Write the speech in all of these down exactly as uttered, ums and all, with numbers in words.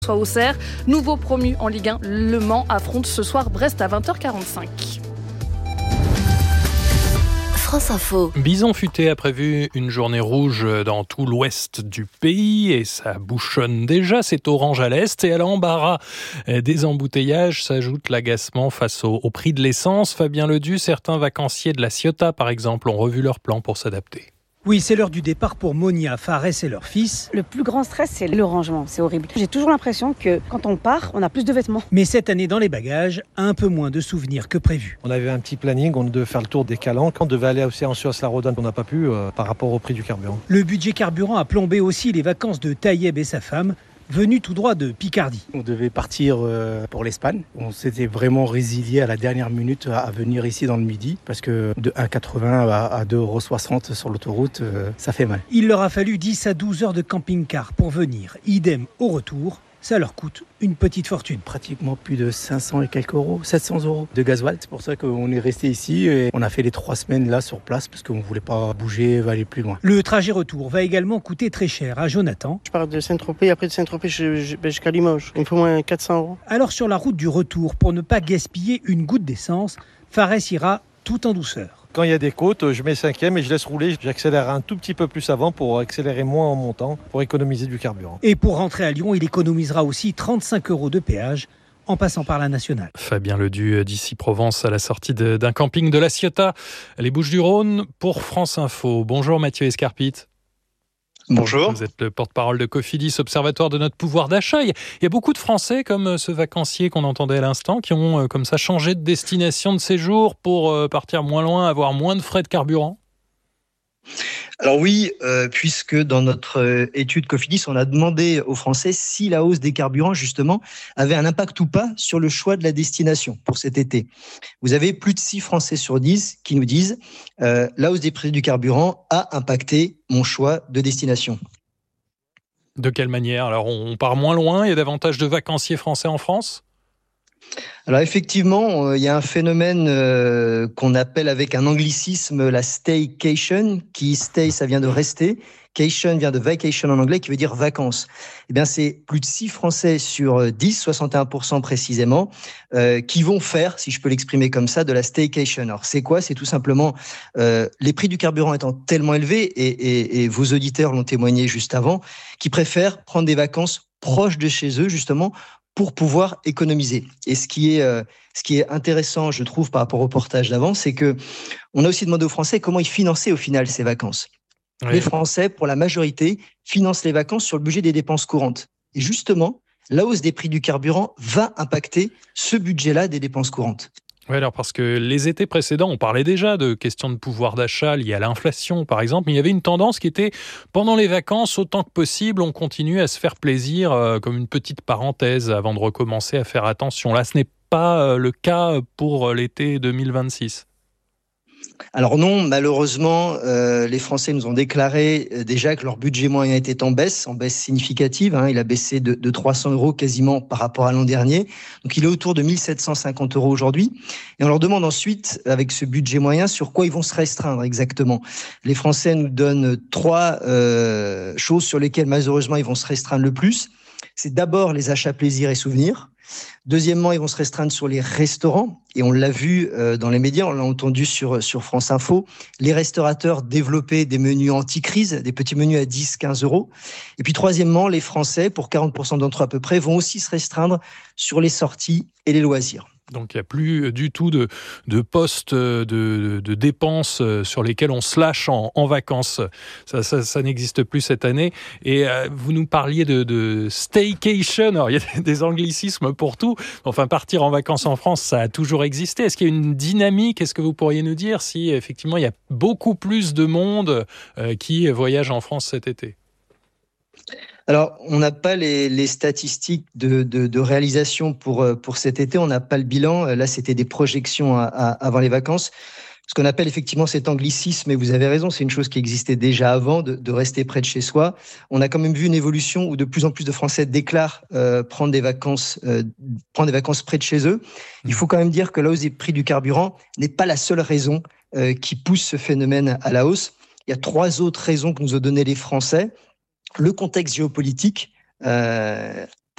reçoit Auxerre. Nouveau promu en Ligue un, Le Mans affronte ce soir Brest à vingt heures quarante-cinq. France Info. Bison Futé a prévu une journée rouge dans tout l'ouest du pays et ça bouchonne déjà, c'est orange à l'est et à l'embarras des embouteillages s'ajoute l'agacement face au, au prix de l'essence. Fabien Ledu, certains vacanciers de la Ciotat par exemple ont revu leur plan pour s'adapter. Oui, c'est l'heure du départ pour Monia, Fares et leur fils. Le plus grand stress, c'est le rangement, c'est horrible. J'ai toujours l'impression que quand on part, on a plus de vêtements. Mais cette année, dans les bagages, un peu moins de souvenirs que prévu. On avait un petit planning, on devait faire le tour des calanques, on devait aller aussi en Suisse-la-Rodane, on n'a pas pu euh, par rapport au prix du carburant. Le budget carburant a plombé aussi les vacances de Taïeb et sa femme, venu tout droit de Picardie. On devait partir pour l'Espagne. On s'était vraiment résilié à la dernière minute à venir ici dans le Midi parce que de un euro quatre-vingts à deux euros soixante sur l'autoroute, ça fait mal. Il leur a fallu dix à douze heures de camping-car pour venir. Idem au retour. Ça leur coûte une petite fortune. Pratiquement plus de cinq cents et quelques euros, sept cents euros de gasoil. C'est pour ça qu'on est resté ici et on a fait les trois semaines là sur place parce qu'on ne voulait pas bouger, aller plus loin. Le trajet retour va également coûter très cher à Jonathan. Je pars de Saint-Tropez, après de Saint-Tropez jusqu'à Limoges. Il me faut moins quatre cents euros. Alors sur la route du retour, pour ne pas gaspiller une goutte d'essence, Fares ira tout en douceur. Quand il y a des côtes, je mets cinquième et je laisse rouler. J'accélère un tout petit peu plus avant pour accélérer moins en montant, pour économiser du carburant. Et pour rentrer à Lyon, il économisera aussi trente-cinq euros de péage en passant par la nationale. Fabien Ledu d'ici Provence à la sortie de, d'un camping de la Ciotat, les Bouches-du-Rhône pour France Info. Bonjour Mathieu Escarpite. Bonjour. Vous êtes le porte-parole de Cofidis, observatoire de notre pouvoir d'achat. Il y a beaucoup de Français comme ce vacancier qu'on entendait à l'instant qui ont comme ça changé de destination de séjour pour partir moins loin, avoir moins de frais de carburant. Alors oui, euh, puisque dans notre euh, étude Cofidis, on a demandé aux Français si la hausse des carburants, justement, avait un impact ou pas sur le choix de la destination pour cet été. Vous avez plus de six Français sur dix qui nous disent euh, la hausse des prix du carburant a impacté mon choix de destination. De quelle manière ? Alors on part moins loin, il y a davantage de vacanciers français en France ? Alors effectivement, euh, il y a un phénomène euh, qu'on appelle avec un anglicisme la staycation, qui stay, ça vient de rester, cation vient de vacation en anglais, qui veut dire vacances. Eh bien, c'est plus de six Français sur dix, soixante et un pour cent précisément, euh, qui vont faire, si je peux l'exprimer comme ça, de la staycation. Alors c'est quoi ? C'est tout simplement euh, les prix du carburant étant tellement élevés, et, et, et vos auditeurs l'ont témoigné juste avant, qui préfèrent prendre des vacances proches de chez eux, justement, pour pouvoir économiser. Et ce qui est, euh, ce qui est intéressant, je trouve, par rapport au reportage d'avant, c'est que on a aussi demandé aux Français comment ils finançaient au final ces vacances. Oui. Les Français, pour la majorité, financent les vacances sur le budget des dépenses courantes. Et justement, la hausse des prix du carburant va impacter ce budget-là des dépenses courantes. Oui, alors parce que les étés précédents, on parlait déjà de questions de pouvoir d'achat liées à l'inflation, par exemple, mais il y avait une tendance qui était, pendant les vacances, autant que possible, on continue à se faire plaisir, euh, comme une petite parenthèse, avant de recommencer à faire attention. Là, ce n'est pas euh, le cas pour l'été deux mille vingt-six. Alors non, malheureusement, euh, les Français nous ont déclaré euh, déjà que leur budget moyen était en baisse, en baisse significative. Hein, il a baissé de, de trois cents euros quasiment par rapport à l'an dernier. Donc il est autour de mille sept cent cinquante euros aujourd'hui. Et on leur demande ensuite, avec ce budget moyen, sur quoi ils vont se restreindre exactement. Les Français nous donnent trois euh, choses sur lesquelles malheureusement ils vont se restreindre le plus. C'est d'abord les achats plaisir et souvenirs. Deuxièmement, ils vont se restreindre sur les restaurants. Et on l'a vu euh, dans les médias, on l'a entendu sur, sur France Info. Les restaurateurs développaient des menus anti-crise, des petits menus à dix à quinze euros. Et puis troisièmement, les Français, pour quarante pour cent d'entre eux à peu près, vont aussi se restreindre sur les sorties et les loisirs. Donc il n'y a plus du tout de, de postes de, de, de dépenses sur lesquels on se lâche en, en vacances. Ça, ça, ça n'existe plus cette année. Et euh, vous nous parliez de, de staycation. Alors il y a des anglicismes pour tout. Enfin, partir en vacances en France, ça a toujours existé. Est-ce qu'il y a une dynamique ? Est-ce que vous pourriez nous dire si effectivement il y a beaucoup plus de monde euh, qui voyage en France cet été ? Alors, on n'a pas les, les statistiques de, de, de réalisation pour, pour cet été. On n'a pas le bilan. Là, c'était des projections à, à, avant les vacances. Ce qu'on appelle effectivement cet anglicisme, et vous avez raison, c'est une chose qui existait déjà avant, de, de rester près de chez soi. On a quand même vu une évolution où de plus en plus de Français déclarent euh, prendre des vacances, euh, prendre des vacances près de chez eux. Il faut quand même dire que la hausse des prix du carburant n'est pas la seule raison euh, qui pousse ce phénomène à la hausse. Il y a trois autres raisons que nous ont données les Français. Le contexte géopolitique, euh,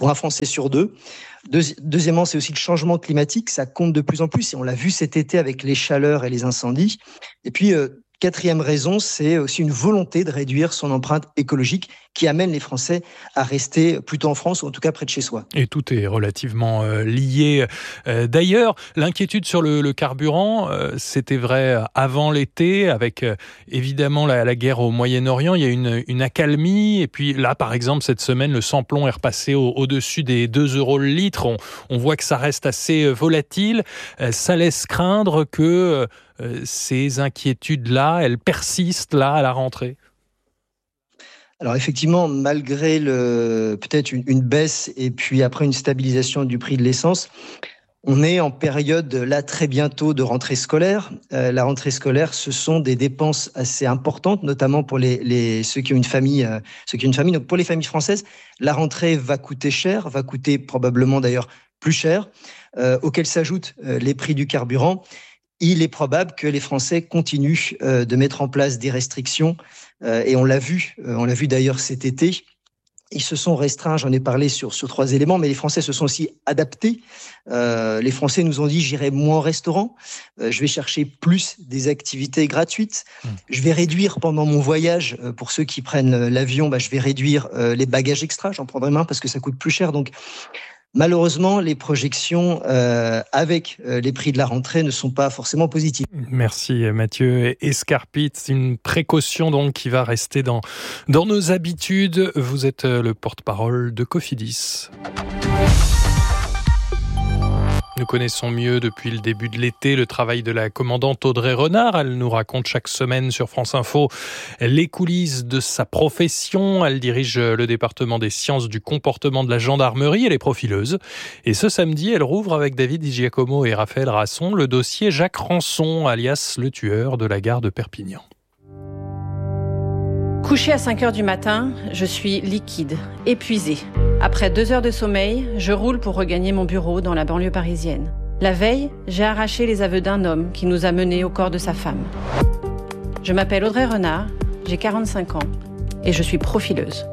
pour un Français sur deux. Deuxi- deuxièmement, c'est aussi le changement climatique, ça compte de plus en plus et on l'a vu cet été avec les chaleurs et les incendies. Et puis, euh, quatrième raison, c'est aussi une volonté de réduire son empreinte écologique qui amène les Français à rester plutôt en France ou en tout cas près de chez soi. Et tout est relativement euh, lié. Euh, d'ailleurs, l'inquiétude sur le, le carburant, euh, c'était vrai avant l'été, avec euh, évidemment la, la guerre au Moyen-Orient. Il y a une, une accalmie. Et puis là, par exemple, cette semaine, le sans-plomb est repassé au, au-dessus des deux euros le litre. On, on voit que ça reste assez volatile. Euh, ça laisse craindre que euh, ces inquiétudes-là, elles persistent là à la rentrée. Alors effectivement, malgré le, peut-être une, une baisse et puis après une stabilisation du prix de l'essence, on est en période là très bientôt de rentrée scolaire. Euh, la rentrée scolaire, ce sont des dépenses assez importantes, notamment pour les, les ceux qui ont une famille, euh, ceux qui ont une famille. Donc pour les familles françaises, la rentrée va coûter cher, va coûter probablement d'ailleurs plus cher, euh, auquel s'ajoutent euh, les prix du carburant. Il est probable que les Français continuent euh, de mettre en place des restrictions euh, et on l'a vu, euh, on l'a vu d'ailleurs cet été. Ils se sont restreints, j'en ai parlé sur, sur trois éléments, mais les Français se sont aussi adaptés. Euh, les Français nous ont dit, j'irai moins au restaurant, euh, je vais chercher plus des activités gratuites, mmh. je vais réduire pendant mon voyage, euh, pour ceux qui prennent l'avion, bah, je vais réduire euh, les bagages extra, j'en prendrai moins parce que ça coûte plus cher. Donc, malheureusement, les projections euh, avec euh, les prix de la rentrée ne sont pas forcément positives. Merci Mathieu Escarpit. Une précaution donc qui va rester dans, dans nos habitudes. Vous êtes le porte-parole de Cofidis. Nous connaissons mieux depuis le début de l'été le travail de la commandante Audrey Renard. Elle nous raconte chaque semaine sur France Info les coulisses de sa profession. Elle dirige le département des sciences du comportement de la gendarmerie. Elle est profileuse. Et ce samedi, elle rouvre avec David Di Giacomo et Raphaël Rasson le dossier Jacques Ranson, alias le tueur de la gare de Perpignan. Couchée à cinq heures du matin, je suis liquide, épuisée. Après deux heures de sommeil, je roule pour regagner mon bureau dans la banlieue parisienne. La veille, j'ai arraché les aveux d'un homme qui nous a menés au corps de sa femme. Je m'appelle Audrey Renard, j'ai quarante-cinq ans et je suis profileuse.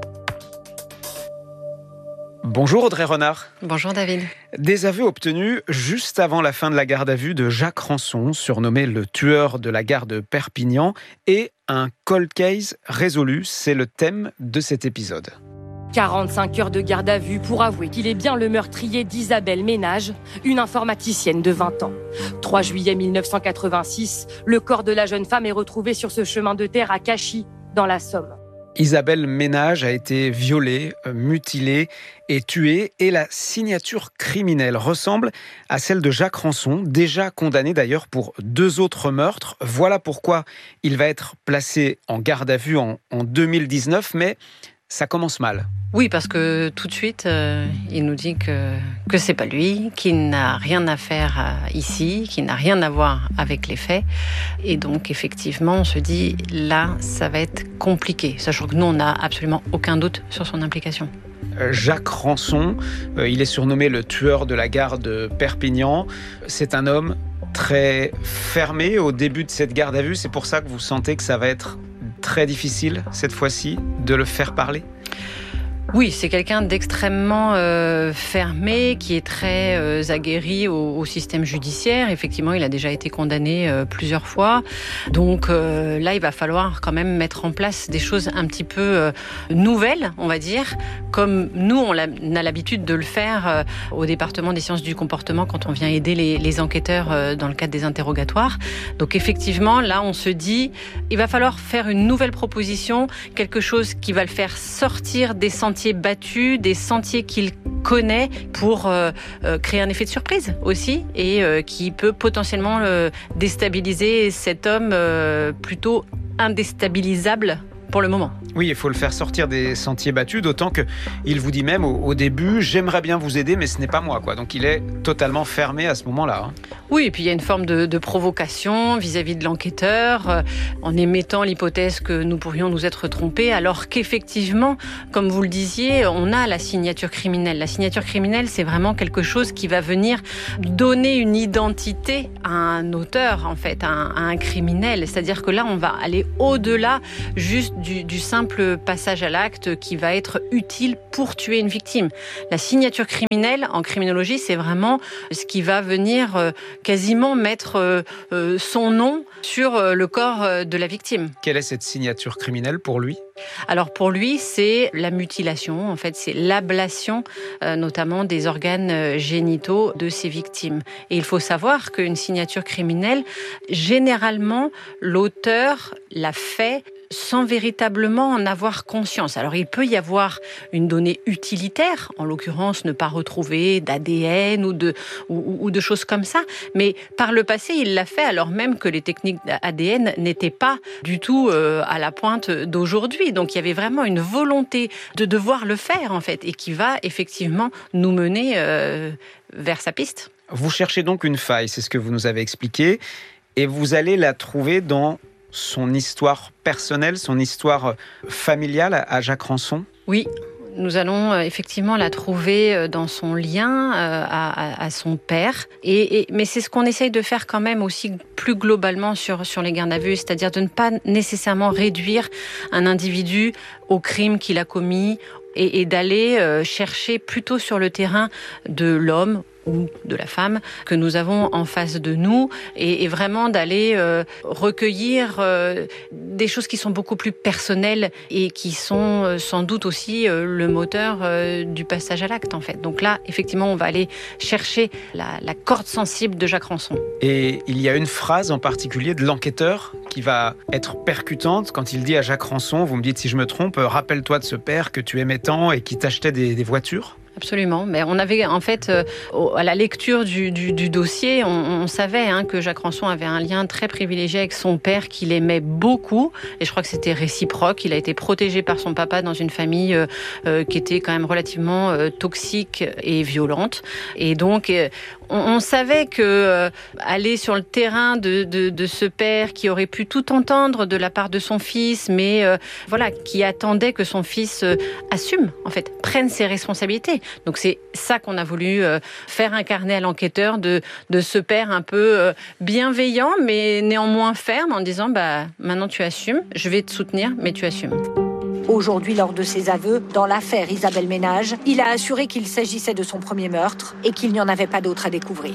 Bonjour Audrey Renard. Bonjour David. Des aveux obtenus juste avant la fin de la garde à vue de Jacques Ranson, surnommé le tueur de la gare de Perpignan, et un cold case résolu, c'est le thème de cet épisode. quarante-cinq heures de garde à vue pour avouer qu'il est bien le meurtrier d'Isabelle Ménage, une informaticienne de vingt ans. trois juillet mille neuf cent quatre-vingt-six, le corps de la jeune femme est retrouvé sur ce chemin de terre à Cachy, dans la Somme. Isabelle Ménage a été violée, mutilée et tuée, et la signature criminelle ressemble à celle de Jacques Ranson, déjà condamné d'ailleurs pour deux autres meurtres. Voilà pourquoi il va être placé en garde à vue en, en deux mille dix-neuf, mais ça commence mal. Oui, parce que tout de suite, euh, il nous dit que, que c'est pas lui, qu'il n'a rien à faire euh, ici, qu'il n'a rien à voir avec les faits. Et donc, effectivement, on se dit, là, ça va être compliqué. Sachant que nous, on n'a absolument aucun doute sur son implication. Jacques Ranson, euh, il est surnommé le tueur de la gare de Perpignan. C'est un homme très fermé au début de cette garde à vue. C'est pour ça que vous sentez que ça va être très difficile, cette fois-ci, de le faire parler ? Oui, c'est quelqu'un d'extrêmement euh, fermé, qui est très euh, aguerri au, au système judiciaire. Effectivement, il a déjà été condamné euh, plusieurs fois. Donc euh, là, il va falloir quand même mettre en place des choses un petit peu euh, nouvelles, on va dire, comme nous, on a, on a l'habitude de le faire euh, au département des sciences du comportement quand on vient aider les, les enquêteurs euh, dans le cadre des interrogatoires. Donc effectivement, là, on se dit, il va falloir faire une nouvelle proposition, quelque chose qui va le faire sortir des sentiers battus, des sentiers qu'il connaît pour euh, euh, créer un effet de surprise aussi et euh, qui peut potentiellement euh, déstabiliser cet homme euh, plutôt indéstabilisable pour le moment. Oui, il faut le faire sortir des sentiers battus, d'autant qu'il vous dit même au, au début « j'aimerais bien vous aider, mais ce n'est pas moi ». Quoi. Donc il est totalement fermé à ce moment-là. Hein. Oui, et puis il y a une forme de, de provocation vis-à-vis de l'enquêteur, euh, en émettant l'hypothèse que nous pourrions nous être trompés, alors qu'effectivement, comme vous le disiez, on a la signature criminelle. La signature criminelle, c'est vraiment quelque chose qui va venir donner une identité à un auteur, en fait, à un, à un criminel. C'est-à-dire que là, on va aller au-delà juste du, du simple passage à l'acte qui va être utile pour tuer une victime. La signature criminelle, en criminologie, c'est vraiment ce qui va venir euh, quasiment mettre euh, euh, son nom sur euh, le corps euh, de la victime. Quelle est cette signature criminelle pour lui ? Alors pour lui, c'est la mutilation, en fait, c'est l'ablation euh, notamment des organes euh, génitaux de ses victimes. Et il faut savoir qu'une signature criminelle, généralement, l'auteur l'a fait sans véritablement en avoir conscience. Alors il peut y avoir une donnée utilitaire, en l'occurrence ne pas retrouver d'A D N ou de, ou, ou de choses comme ça, mais par le passé il l'a fait alors même que les techniques A D N n'étaient pas du tout euh, à la pointe d'aujourd'hui. Donc il y avait vraiment une volonté de devoir le faire en fait, et qui va effectivement nous mener euh, vers sa piste. Vous cherchez donc une faille, c'est ce que vous nous avez expliqué, et vous allez la trouver dans son histoire personnelle, son histoire familiale à Jacques Ranson ? Oui, nous allons effectivement la trouver dans son lien à, à, à son père. Et, et, mais c'est ce qu'on essaye de faire quand même aussi plus globalement sur, sur les gardes à vue, c'est-à-dire de ne pas nécessairement réduire un individu au crime qu'il a commis et, et d'aller chercher plutôt sur le terrain de l'homme ou de la femme que nous avons en face de nous, et, et vraiment d'aller euh, recueillir euh, des choses qui sont beaucoup plus personnelles et qui sont euh, sans doute aussi euh, le moteur euh, du passage à l'acte en fait. Donc là, effectivement, on va aller chercher la, la corde sensible de Jacques Ranson. Et il y a une phrase en particulier de l'enquêteur qui va être percutante quand il dit à Jacques Ranson, vous me dites si je me trompe, rappelle-toi de ce père que tu aimais tant et qui t'achetait des, des voitures. Absolument. Mais on avait en fait, euh, à la lecture du, du, du dossier, on, on savait hein, que Jacques Ranson avait un lien très privilégié avec son père qu'il aimait beaucoup. Et je crois que c'était réciproque. Il a été protégé par son papa dans une famille euh, euh, qui était quand même relativement euh, toxique et violente. Et donc, euh, on, on savait que euh, aller sur le terrain de, de, de ce père qui aurait pu tout entendre de la part de son fils, mais euh, voilà, qui attendait que son fils euh, assume, en fait, prenne ses responsabilités. Donc c'est ça qu'on a voulu euh, faire incarner à l'enquêteur, de, de ce père un peu euh, bienveillant, mais néanmoins ferme, en disant bah, « maintenant tu assumes, je vais te soutenir, mais tu assumes ». Aujourd'hui, lors de ses aveux, dans l'affaire Isabelle Ménage, il a assuré qu'il s'agissait de son premier meurtre et qu'il n'y en avait pas d'autre à découvrir.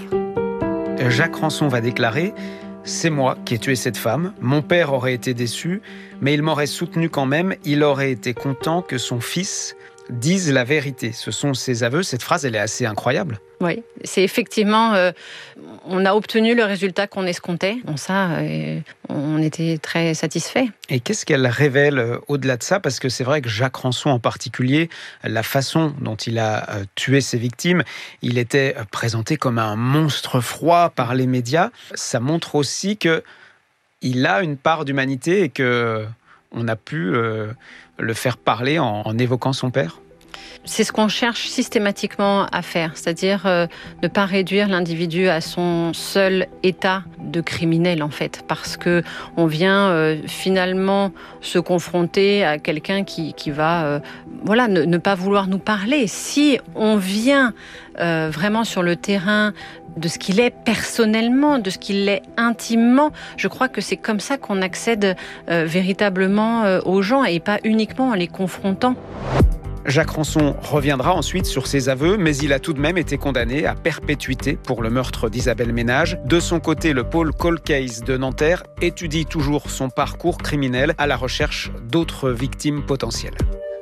Jacques Ranson va déclarer « C'est moi qui ai tué cette femme, mon père aurait été déçu, mais il m'aurait soutenu quand même, il aurait été content que son fils dise la vérité ». Ce sont ses aveux, cette phrase elle est assez incroyable. Oui, c'est effectivement, euh, on a obtenu le résultat qu'on escomptait. Bon, ça, euh, on était très satisfaits. Et qu'est-ce qu'elle révèle euh, au-delà de ça ? Parce que c'est vrai que Jacques Ranson en particulier, la façon dont il a euh, tué ses victimes, il était euh, présenté comme un monstre froid par les médias. Ça montre aussi qu'il a une part d'humanité et qu'on a pu euh, le faire parler en, en évoquant son père. C'est ce qu'on cherche systématiquement à faire, c'est-à-dire euh, ne pas réduire l'individu à son seul état de criminel en fait, parce que on vient euh, finalement se confronter à quelqu'un qui, qui va euh, voilà, ne, ne pas vouloir nous parler. Si on vient euh, vraiment sur le terrain de ce qu'il est personnellement, de ce qu'il est intimement, je crois que c'est comme ça qu'on accède euh, véritablement euh, aux gens et pas uniquement en les confrontant. Jacques Ranson reviendra ensuite sur ses aveux, mais il a tout de même été condamné à perpétuité pour le meurtre d'Isabelle Ménage. De son côté, le pôle Cold Case de Nanterre étudie toujours son parcours criminel à la recherche d'autres victimes potentielles.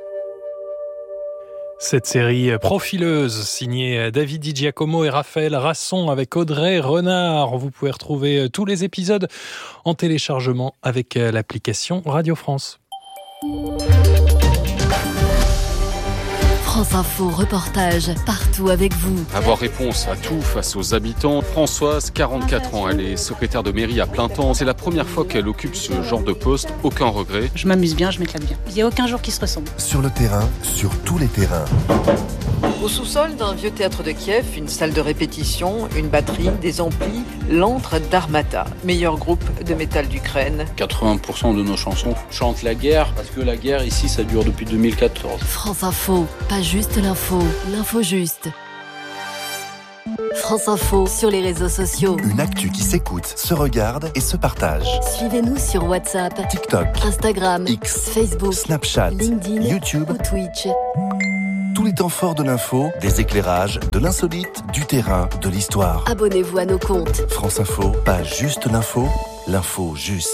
Cette série profileuse, signée David Di Giacomo et Raphaël Rasson avec Audrey Renard. Vous pouvez retrouver tous les épisodes en téléchargement avec l'application Radio France. France Info, reportage partout avec vous. Avoir réponse à tout face aux habitants. Françoise, quarante-quatre ans, elle est secrétaire de mairie à plein temps. C'est la première fois qu'elle occupe ce genre de poste. Aucun regret. Je m'amuse bien, je m'éclate bien. Il n'y a aucun jour qui se ressemble. Sur le terrain, sur tous les terrains. Au sous-sol d'un vieux théâtre de Kiev, une salle de répétition, une batterie, des amplis, l'antre d'Armata, meilleur groupe de métal d'Ukraine. quatre-vingts pour cent de nos chansons chantent la guerre, parce que la guerre ici, ça dure depuis deux mille quatorze. France Info, pas juste l'info, l'info juste. France Info sur les réseaux sociaux. Une actu qui s'écoute, se regarde et se partage. Suivez-nous sur WhatsApp, TikTok, Instagram, X, Facebook, Snapchat, LinkedIn, YouTube ou Twitch. Tous les temps forts de l'info, des éclairages, de l'insolite, du terrain, de l'histoire. Abonnez-vous à nos comptes. France Info, pas juste l'info, l'info juste.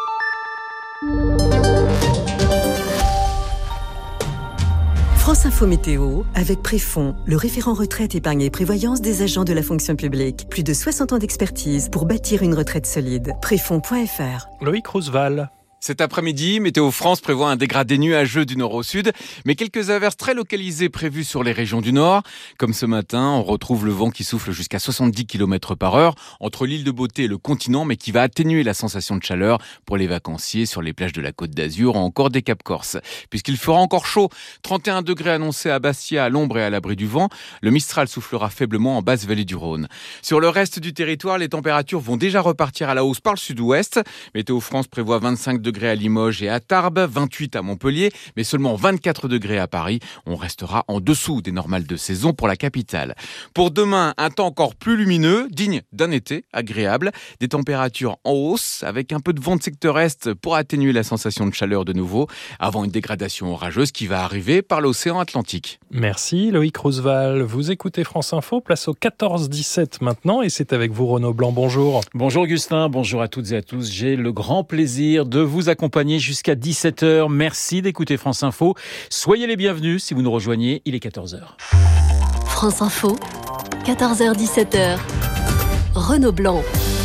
France Info Météo avec Préfond, le référent retraite, épargne et prévoyance des agents de la fonction publique. Plus de soixante ans d'expertise pour bâtir une retraite solide. Préfond point F R. Loïc Roosevelt. Cet après-midi, Météo France prévoit un dégradé nuageux du nord au sud, mais quelques averses très localisées prévues sur les régions du nord. Comme ce matin, on retrouve le vent qui souffle jusqu'à soixante-dix kilomètres par heure entre l'île de Beauté et le continent, mais qui va atténuer la sensation de chaleur pour les vacanciers sur les plages de la Côte d'Azur ou encore des Cap Corse. Puisqu'il fera encore chaud, trente et un degrés annoncés à Bastia, à l'ombre et à l'abri du vent, le Mistral soufflera faiblement en basse vallée du Rhône. Sur le reste du territoire, les températures vont déjà repartir à la hausse par le sud-ouest. Météo France prévoit vingt-cinq degrés à Limoges et à Tarbes, vingt-huit à Montpellier, mais seulement vingt-quatre degrés à Paris. On restera en dessous des normales de saison pour la capitale. Pour demain, un temps encore plus lumineux, digne d'un été agréable. Des températures en hausse, avec un peu de vent de secteur est pour atténuer la sensation de chaleur de nouveau, avant une dégradation orageuse qui va arriver par l'océan Atlantique. Merci Loïc Roosevelt. Vous écoutez France Info, place au quatorze dix-sept maintenant, et c'est avec vous Renaud Blanc. Bonjour. Bonjour Augustin, bonjour à toutes et à tous. J'ai le grand plaisir de vous accompagner jusqu'à dix-sept heures. Merci d'écouter France Info. Soyez les bienvenus si vous nous rejoignez. Il est quatorze heures. France Info, quatorze heures dix-sept heures. Renaud Blanc.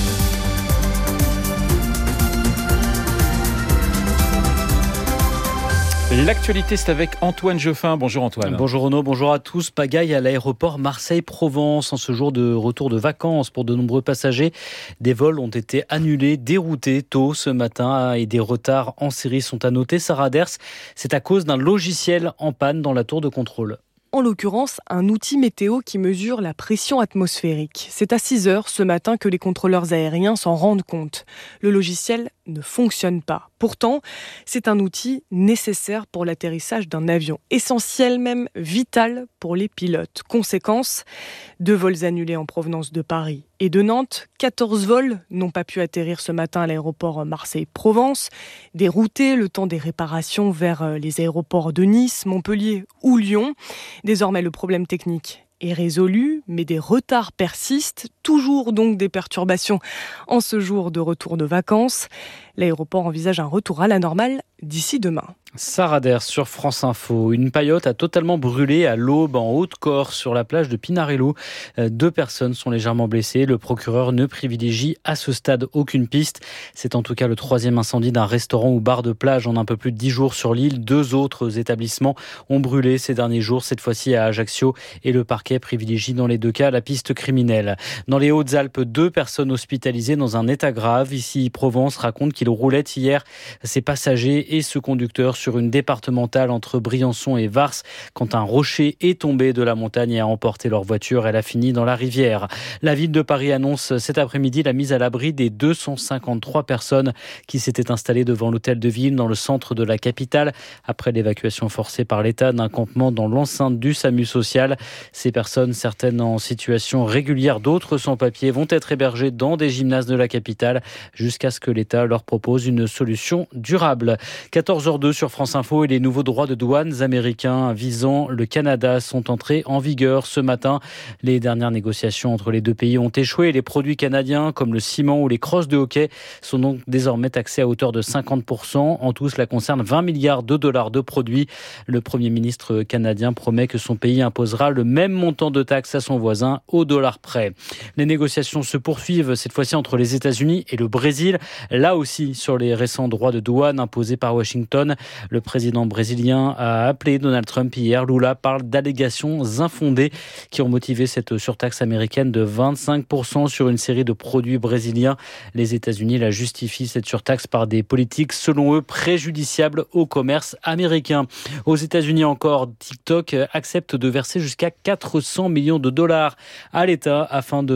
L'actualité, c'est avec Antoine Geoffin. Bonjour Antoine. Bonjour Renaud, bonjour à tous. Pagaille à l'aéroport Marseille-Provence en ce jour de retour de vacances pour de nombreux passagers. Des vols ont été annulés, déroutés tôt ce matin et des retards en série sont à noter. Sarah Ders, c'est à cause d'un logiciel en panne dans la tour de contrôle. En l'occurrence, un outil météo qui mesure la pression atmosphérique. C'est à six heures ce matin que les contrôleurs aériens s'en rendent compte. Le logiciel ne fonctionne pas. Pourtant, c'est un outil nécessaire pour l'atterrissage d'un avion, essentiel même, vital pour les pilotes. Conséquence, deux vols annulés en provenance de Paris et de Nantes. quatorze vols n'ont pas pu atterrir ce matin à l'aéroport Marseille-Provence. Déroutés, le temps des réparations vers les aéroports de Nice, Montpellier ou Lyon. Désormais, le problème technique est résolu, mais des retards persistent. Toujours donc des perturbations en ce jour de retour de vacances. L'aéroport envisage un retour à la normale d'ici demain. Sarah Ders sur France Info. Une paillote a totalement brûlé à l'aube en Haute-Corse sur la plage de Pinarello. Deux personnes sont légèrement blessées. Le procureur ne privilégie à ce stade aucune piste. C'est en tout cas le troisième incendie d'un restaurant ou bar de plage en un peu plus de dix jours sur l'île. Deux autres établissements ont brûlé ces derniers jours, cette fois-ci à Ajaccio, et le parquet privilégie dans les deux cas la piste criminelle. Dans les Hautes-Alpes, deux personnes hospitalisées dans un état grave. Ici, Provence raconte qu'il roulait hier ses passagers et ce conducteur sur une départementale entre Briançon et Vars quand un rocher est tombé de la montagne et a emporté leur voiture. Elle a fini dans la rivière. La ville de Paris annonce cet après-midi la mise à l'abri des deux cent cinquante-trois personnes qui s'étaient installées devant l'hôtel de ville dans le centre de la capitale après l'évacuation forcée par l'État d'un campement dans l'enceinte du SAMU social. Ces personnes, certaines en situation régulière, d'autres sans papier, vont être hébergées dans des gymnases de la capitale jusqu'à ce que l'État leur propose une solution durable. quatorze heures deux sur France Info et les nouveaux droits de douane américains visant le Canada sont entrés en vigueur ce matin. Les dernières négociations entre les deux pays ont échoué. Les produits canadiens comme le ciment ou les crosses de hockey sont donc désormais taxés à hauteur de cinquante pour cent. En tout, cela concerne vingt milliards de dollars de produits. Le Premier ministre canadien promet que son pays imposera le même montant de taxes à son voisin au dollar près. Les négociations se poursuivent cette fois-ci entre les États-Unis et le Brésil. Là aussi, sur les récents droits de douane imposés par Washington, le président brésilien a appelé Donald Trump hier. Lula parle d'allégations infondées qui ont motivé cette surtaxe américaine de vingt-cinq pour cent sur une série de produits brésiliens. Les États-Unis la justifient, cette surtaxe, par des politiques selon eux préjudiciables au commerce américain. Aux États-Unis encore, TikTok accepte de verser jusqu'à quatre cents millions de dollars à l'État afin de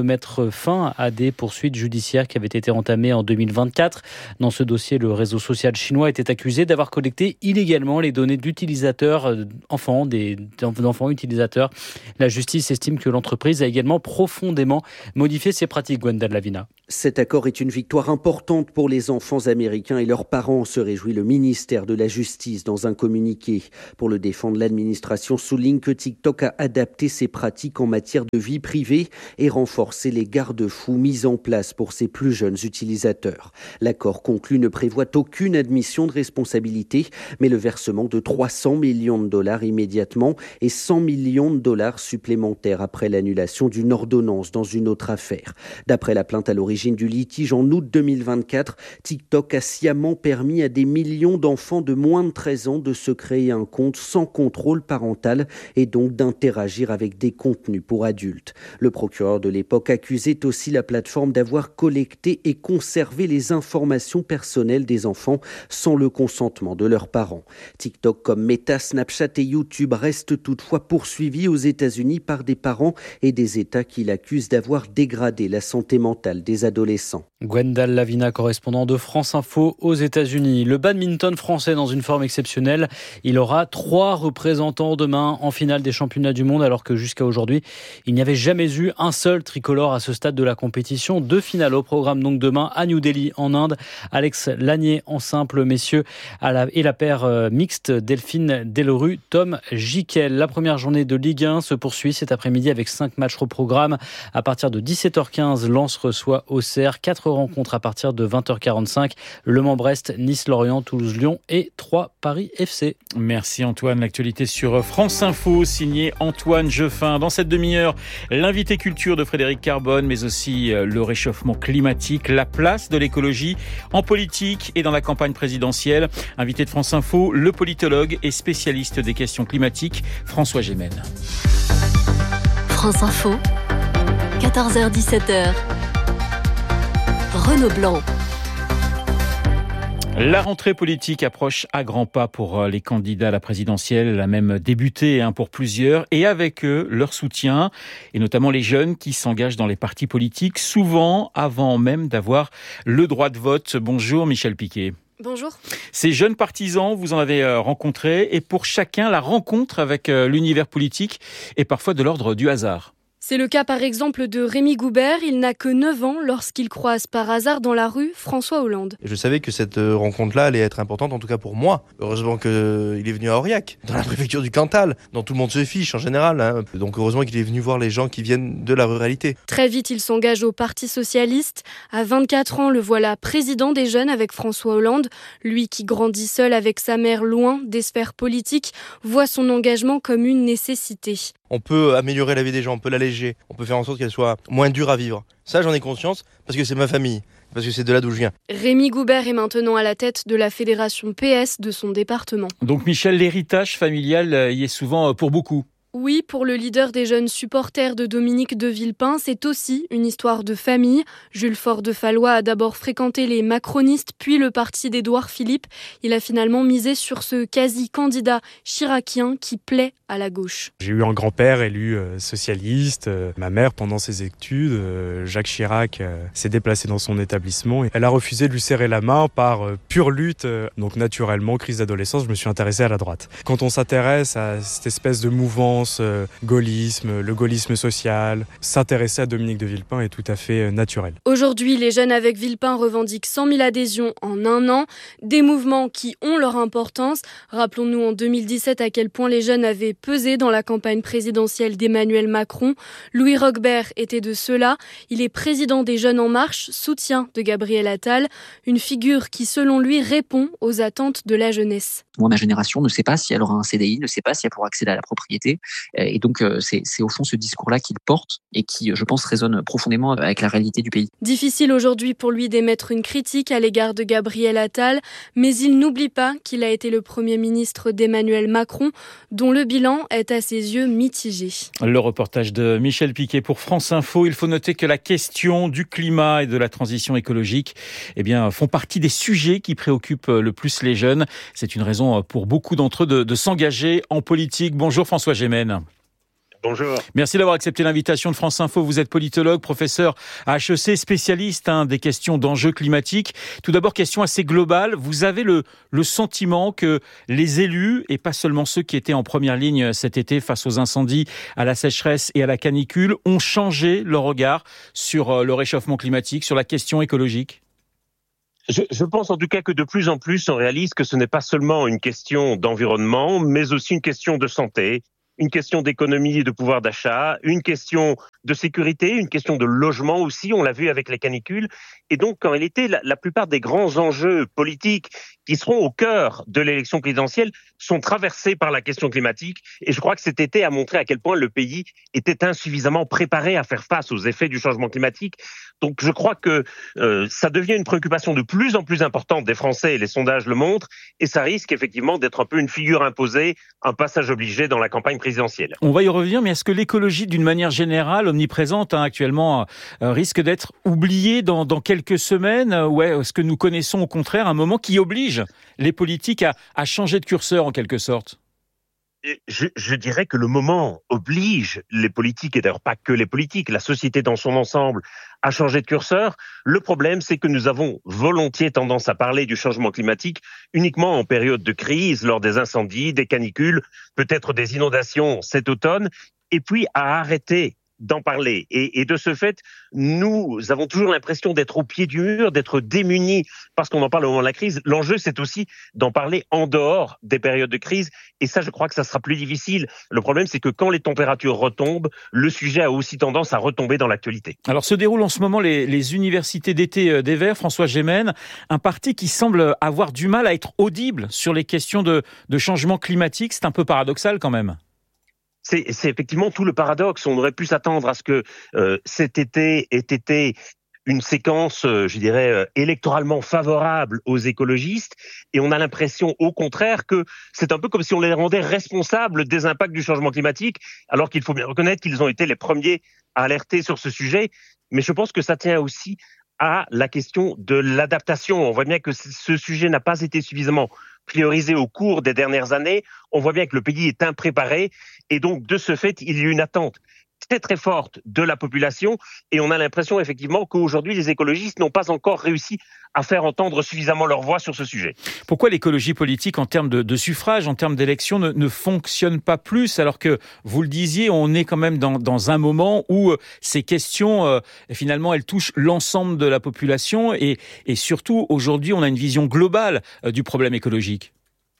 mettre fin à des poursuites judiciaires qui avaient été entamées en deux mille vingt-quatre. Dans ce dossier, le réseau social chinois était accusé d'avoir collecté illégalement les données d'utilisateurs enfants, des d'enfants utilisateurs. La justice estime que l'entreprise a également profondément modifié ses pratiques, Gwendal Lavina. Cet accord est une victoire importante pour les enfants américains et leurs parents, se réjouit le ministère de la Justice dans un communiqué. Pour le défendre, l'administration souligne que TikTok a adapté ses pratiques en matière de vie privée et renforcé les garde-fous mis en place pour ses plus jeunes utilisateurs. L'accord conclu ne prévoit aucune admission de responsabilité, mais le versement de trois cents millions de dollars immédiatement et cent millions de dollars supplémentaires après l'annulation d'une ordonnance dans une autre affaire. D'après la plainte à l'origine du litige en août deux mille vingt-quatre, TikTok a sciemment permis à des millions d'enfants de moins de treize ans de se créer un compte sans contrôle parental et donc d'interagir avec des contenus pour adultes. Le procureur de l'époque accusait aussi la plateforme d'avoir collecté et conservé les informations personnelles des enfants sans le consentement de leurs parents. TikTok comme Meta, Snapchat et YouTube restent toutefois poursuivis aux États-Unis par des parents et des États qui l'accusent d'avoir dégradé la santé mentale des adolescents. Gwendal Lavina, correspondant de France Info aux États-Unis. Le badminton français dans une forme exceptionnelle. Il aura trois représentants demain en finale des championnats du monde, alors que jusqu'à aujourd'hui, il n'y avait jamais eu un seul tricolore à ce stade de la compétition. Deux finales au programme donc demain à New Delhi en Inde. Alex Lanier en simple messieurs à la, et la paire mixte Delphine Delerue, Tom Jiquel. La première journée de Ligue un se poursuit cet après-midi avec cinq matchs au programme. À partir de dix-sept heures quinze, Lens reçoit Auxerre. Quatre rencontres à partir de vingt heures quarante-cinq. Le Mans-Brest, Nice-Lorient, Toulouse-Lyon et trois Paris F C. Merci Antoine. L'actualité sur France Info, signé Antoine Jeffin. Dans cette demi-heure, l'invité culture de Frédéric Carbone, mais aussi le réchauffement climatique, la place de l'écologie en politique et dans la campagne présidentielle. Invité de France Info, le politologue et spécialiste des questions climatiques, François Gémen. France Info, quatorze heures dix-sept heures. Renaud Blanc. La rentrée politique approche à grands pas pour les candidats à la présidentielle. Elle a même débuté hein, pour plusieurs et avec eux leur soutien et notamment les jeunes qui s'engagent dans les partis politiques, souvent avant même d'avoir le droit de vote. Bonjour Michel Piquet. Bonjour. Ces jeunes partisans, vous en avez rencontré et pour chacun, la rencontre avec l'univers politique est parfois de l'ordre du hasard. C'est le cas par exemple de Rémi Goubert. Il n'a que neuf ans lorsqu'il croise par hasard dans la rue François Hollande. Je savais que cette rencontre-là allait être importante, en tout cas pour moi. Heureusement qu'il est venu à Aurillac, dans la préfecture du Cantal, dont tout le monde se fiche en général. Hein. Donc heureusement qu'il est venu voir les gens qui viennent de la ruralité. Très vite, il s'engage au Parti Socialiste. À vingt-quatre ans, le voilà président des jeunes avec François Hollande. Lui qui grandit seul avec sa mère loin des sphères politiques, voit son engagement comme une nécessité. On peut améliorer la vie des gens, on peut l'alléger, on peut faire en sorte qu'elle soit moins dure à vivre. Ça, j'en ai conscience parce que c'est ma famille, parce que c'est de là d'où je viens. Rémi Goubert est maintenant à la tête de la fédération P S de son département. Donc Michel, l'héritage familial y est souvent pour beaucoup. Oui, pour le leader des jeunes supporters de Dominique de Villepin, c'est aussi une histoire de famille. Jules Faure de Fallois a d'abord fréquenté les macronistes, puis le parti d'Édouard Philippe. Il a finalement misé sur ce quasi-candidat chiracien qui plaît à la gauche. J'ai eu un grand-père élu euh, socialiste. Euh, ma mère, pendant ses études, euh, Jacques Chirac, euh, s'est déplacé dans son établissement. Et elle a refusé de lui serrer la main par euh, pure lutte. Euh, donc naturellement, crise d'adolescence, je me suis intéressé à la droite. Quand on s'intéresse à cette espèce de mouvement Euh, gaullisme, le gaullisme social, s'intéresser à Dominique de Villepin est tout à fait euh, naturel. Aujourd'hui, les jeunes avec Villepin revendiquent cent mille adhésions en un an, des mouvements qui ont leur importance. Rappelons-nous en deux mille dix-sept à quel point les jeunes avaient pesé dans la campagne présidentielle d'Emmanuel Macron. Louis Roquebert était de ceux-là. Il est président des Jeunes en Marche, soutien de Gabriel Attal, une figure qui, selon lui, répond aux attentes de la jeunesse. Moi, ma génération ne sait pas si elle aura un C D I, ne sait pas si elle pourra accéder à la propriété. Et donc, c'est, c'est au fond ce discours-là qu'il porte et qui, je pense, résonne profondément avec la réalité du pays. Difficile aujourd'hui pour lui d'émettre une critique à l'égard de Gabriel Attal, mais il n'oublie pas qu'il a été le Premier ministre d'Emmanuel Macron, dont le bilan est à ses yeux mitigé. Le reportage de Michel Piquet pour France Info. Il faut noter que la question du climat et de la transition écologique eh bien, font partie des sujets qui préoccupent le plus les jeunes. C'est une raison pour beaucoup d'entre eux de, de s'engager en politique. Bonjour François Gémen. Bonjour. Merci d'avoir accepté l'invitation de France Info. Vous êtes politologue, professeur à H E C, spécialiste hein, des questions d'enjeux climatiques. Tout d'abord, question assez globale. Vous avez le, le sentiment que les élus, et pas seulement ceux qui étaient en première ligne cet été face aux incendies, à la sécheresse et à la canicule, ont changé leur regard sur le réchauffement climatique, sur la question écologique ? Je, je pense en tout cas que de plus en plus, on réalise que ce n'est pas seulement une question d'environnement, mais aussi une question de santé, une question d'économie et de pouvoir d'achat, une question de sécurité, une question de logement aussi, on l'a vu avec les canicules. Et donc, en réalité, la, la plupart des grands enjeux politiques qui seront au cœur de l'élection présidentielle sont traversés par la question climatique. Et je crois que cet été a montré à quel point le pays était insuffisamment préparé à faire face aux effets du changement climatique. Donc, je crois que euh, ça devient une préoccupation de plus en plus importante des Français, et les sondages le montrent, et ça risque effectivement d'être un peu une figure imposée, un passage obligé dans la campagne présidentielle. On va y revenir, mais est-ce que l'écologie, d'une manière générale, omniprésente hein, actuellement, euh, risque d'être oubliée dans, dans quelques semaines, ou est-ce que nous connaissons au contraire un moment qui oblige les politiques à, à changer de curseur en quelque sorte ? Je, je dirais que le moment oblige les politiques, et d'ailleurs pas que les politiques, la société dans son ensemble, à changer de curseur. Le problème, c'est que nous avons volontiers tendance à parler du changement climatique uniquement en période de crise, lors des incendies, des canicules, peut-être des inondations cet automne, et puis à arrêter d'en parler. Et, et de ce fait, nous avons toujours l'impression d'être au pied du mur, d'être démunis parce qu'on en parle au moment de la crise. L'enjeu, c'est aussi d'en parler en dehors des périodes de crise. Et ça, je crois que ça sera plus difficile. Le problème, c'est que quand les températures retombent, le sujet a aussi tendance à retomber dans l'actualité. Alors, se déroulent en ce moment les, les universités d'été des Verts. François Gémen, un parti qui semble avoir du mal à être audible sur les questions de, de changement climatique. C'est un peu paradoxal quand même. C'est, c'est effectivement tout le paradoxe. On aurait pu s'attendre à ce que euh, cet été ait été une séquence, euh, je dirais, euh, électoralement favorable aux écologistes, et on a l'impression, au contraire, que c'est un peu comme si on les rendait responsables des impacts du changement climatique, alors qu'il faut bien reconnaître qu'ils ont été les premiers à alerter sur ce sujet. Mais je pense que ça tient aussi à la question de l'adaptation. On voit bien que ce sujet n'a pas été suffisamment priorisé au cours des dernières années. On voit bien que le pays est impréparé, et donc de ce fait, il y a une attente très très forte de la population, et on a l'impression effectivement qu'aujourd'hui les écologistes n'ont pas encore réussi à faire entendre suffisamment leur voix sur ce sujet. Pourquoi l'écologie politique en termes de, de suffrage, en termes d'élection ne, ne fonctionne pas plus, alors que, vous le disiez, on est quand même dans, dans un moment où euh, ces questions, euh, finalement, elles touchent l'ensemble de la population, et, et surtout aujourd'hui on a une vision globale euh, du problème écologique.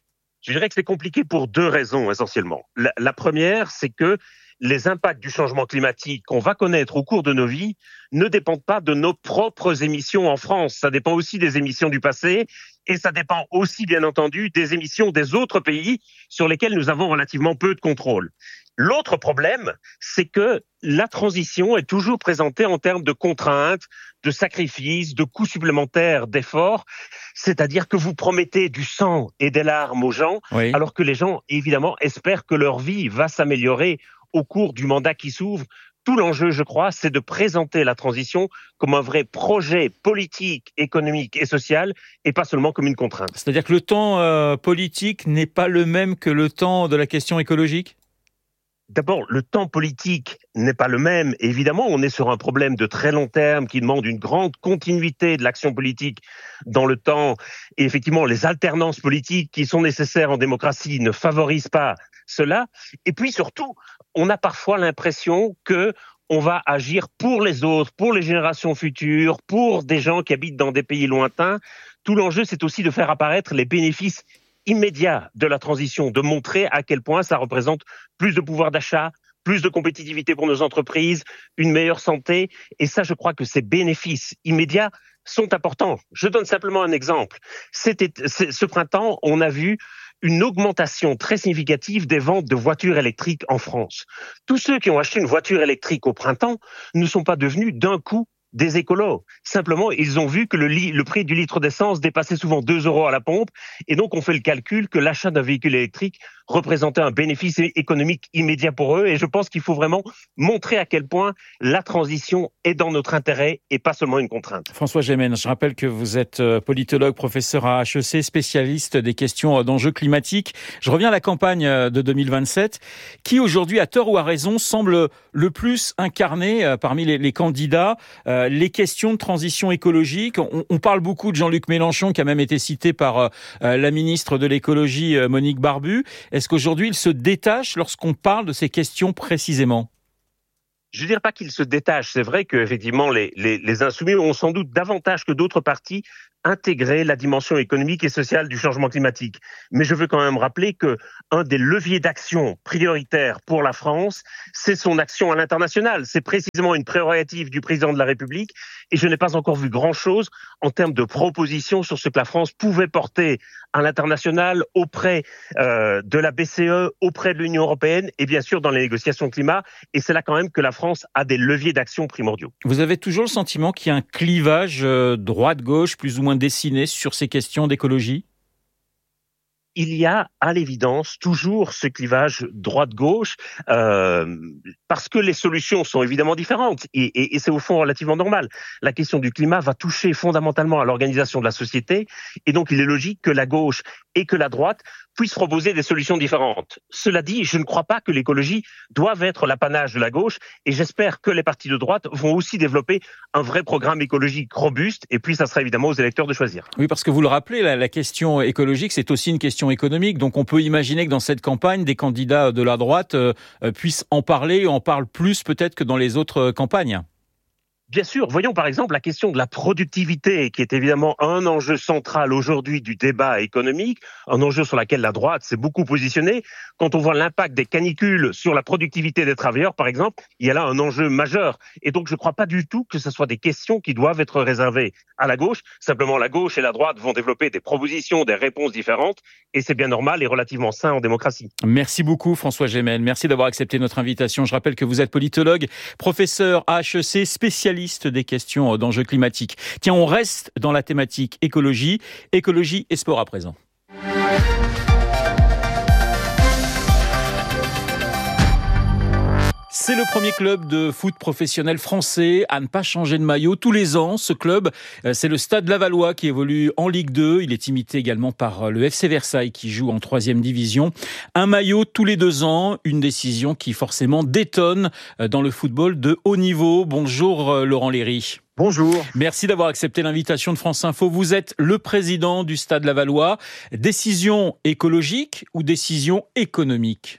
Je dirais que c'est compliqué pour deux raisons essentiellement. La, la première, c'est que les impacts du changement climatique qu'on va connaître au cours de nos vies ne dépendent pas de nos propres émissions en France. Ça dépend aussi des émissions du passé, et ça dépend aussi, bien entendu, des émissions des autres pays sur lesquels nous avons relativement peu de contrôle. L'autre problème, c'est que la transition est toujours présentée en termes de contraintes, de sacrifices, de coûts supplémentaires, d'efforts. C'est-à-dire que vous promettez du sang et des larmes aux gens, oui, alors que les gens, évidemment, espèrent que leur vie va s'améliorer au cours du mandat qui s'ouvre. Tout l'enjeu, je crois, c'est de présenter la transition comme un vrai projet politique, économique et social, et pas seulement comme une contrainte. C'est-à-dire que le temps euh, politique n'est pas le même que le temps de la question écologique ? D'abord, le temps politique n'est pas le même. Évidemment, on est sur un problème de très long terme qui demande une grande continuité de l'action politique dans le temps. Et effectivement, les alternances politiques qui sont nécessaires en démocratie ne favorisent pas cela. Et puis surtout, on a parfois l'impression que on va agir pour les autres, pour les générations futures, pour des gens qui habitent dans des pays lointains. Tout l'enjeu, c'est aussi de faire apparaître les bénéfices immédiat de la transition, de montrer à quel point ça représente plus de pouvoir d'achat, plus de compétitivité pour nos entreprises, une meilleure santé. Et ça, je crois que ces bénéfices immédiats sont importants. Je donne simplement un exemple. C'était, ce printemps, on a vu une augmentation très significative des ventes de voitures électriques en France. Tous ceux qui ont acheté une voiture électrique au printemps ne sont pas devenus d'un coup des écolos. Simplement, ils ont vu que le, li- le prix du litre d'essence dépassait souvent deux euros à la pompe, et donc on fait le calcul que l'achat d'un véhicule électrique représentait un bénéfice économique immédiat pour eux, et je pense qu'il faut vraiment montrer à quel point la transition est dans notre intérêt et pas seulement une contrainte. François Gémen, je rappelle que vous êtes politologue, professeur à H E C, spécialiste des questions d'enjeux climatiques. Je reviens à la campagne de deux mille vingt-sept, qui aujourd'hui, à tort ou à raison, semble le plus incarner parmi les, les candidats euh, les questions de transition écologique. On, on parle beaucoup de Jean-Luc Mélenchon, qui a même été cité par euh, la ministre de l'écologie, euh, Monique Barbu. Est-ce qu'aujourd'hui, il se détache lorsqu'on parle de ces questions précisément ? Je ne dirais pas qu'il se détache. C'est vrai qu'effectivement, les, les, les insoumis ont sans doute davantage que d'autres partis intégrer la dimension économique et sociale du changement climatique. Mais je veux quand même rappeler que un des leviers d'action prioritaires pour la France, c'est son action à l'international. C'est précisément une prérogative du président de la République, et je n'ai pas encore vu grand-chose en termes de propositions sur ce que la France pouvait porter à l'international auprès euh, de la B C E, auprès de l'Union européenne et bien sûr dans les négociations climat. Et c'est là quand même que la France a des leviers d'action primordiaux. Vous avez toujours le sentiment qu'il y a un clivage euh, droite-gauche plus ou moins dessiné sur ces questions d'écologie ? Il y a à l'évidence toujours ce clivage droite-gauche euh, parce que les solutions sont évidemment différentes et, et, et c'est au fond relativement normal. La question du climat va toucher fondamentalement à l'organisation de la société et donc il est logique que la gauche et que la droite puissent proposer des solutions différentes. Cela dit, je ne crois pas que l'écologie doive être l'apanage de la gauche et j'espère que les partis de droite vont aussi développer un vrai programme écologique robuste et puis ça sera évidemment aux électeurs de choisir. Oui, parce que vous le rappelez, la, la question écologique, c'est aussi une question économique. Donc on peut imaginer que dans cette campagne, des candidats de la droite euh, puissent en parler, en parlent plus peut-être que dans les autres campagnes. Bien sûr, voyons par exemple la question de la productivité, qui est évidemment un enjeu central aujourd'hui du débat économique, un enjeu sur lequel la droite s'est beaucoup positionnée. Quand on voit l'impact des canicules sur la productivité des travailleurs, par exemple, il y a là un enjeu majeur. Et donc je ne crois pas du tout que ce soit des questions qui doivent être réservées à la gauche. Simplement, la gauche et la droite vont développer des propositions, des réponses différentes, et c'est bien normal et relativement sain en démocratie. Merci beaucoup François Gémen, merci d'avoir accepté notre invitation. Je rappelle que vous êtes politologue, professeur à H E C, spécialiste des questions d'enjeux climatiques. Tiens, on reste dans la thématique écologie, écologie et sport à présent. C'est le premier club de foot professionnel français à ne pas changer de maillot tous les ans. Ce club, c'est le Stade Lavallois qui évolue en Ligue deux. Il est imité également par le F C Versailles qui joue en troisième division. Un maillot tous les deux ans, une décision qui forcément détonne dans le football de haut niveau. Bonjour Laurent Léry. Bonjour. Merci d'avoir accepté l'invitation de France Info. Vous êtes le président du Stade Lavallois. Décision écologique ou décision économique ?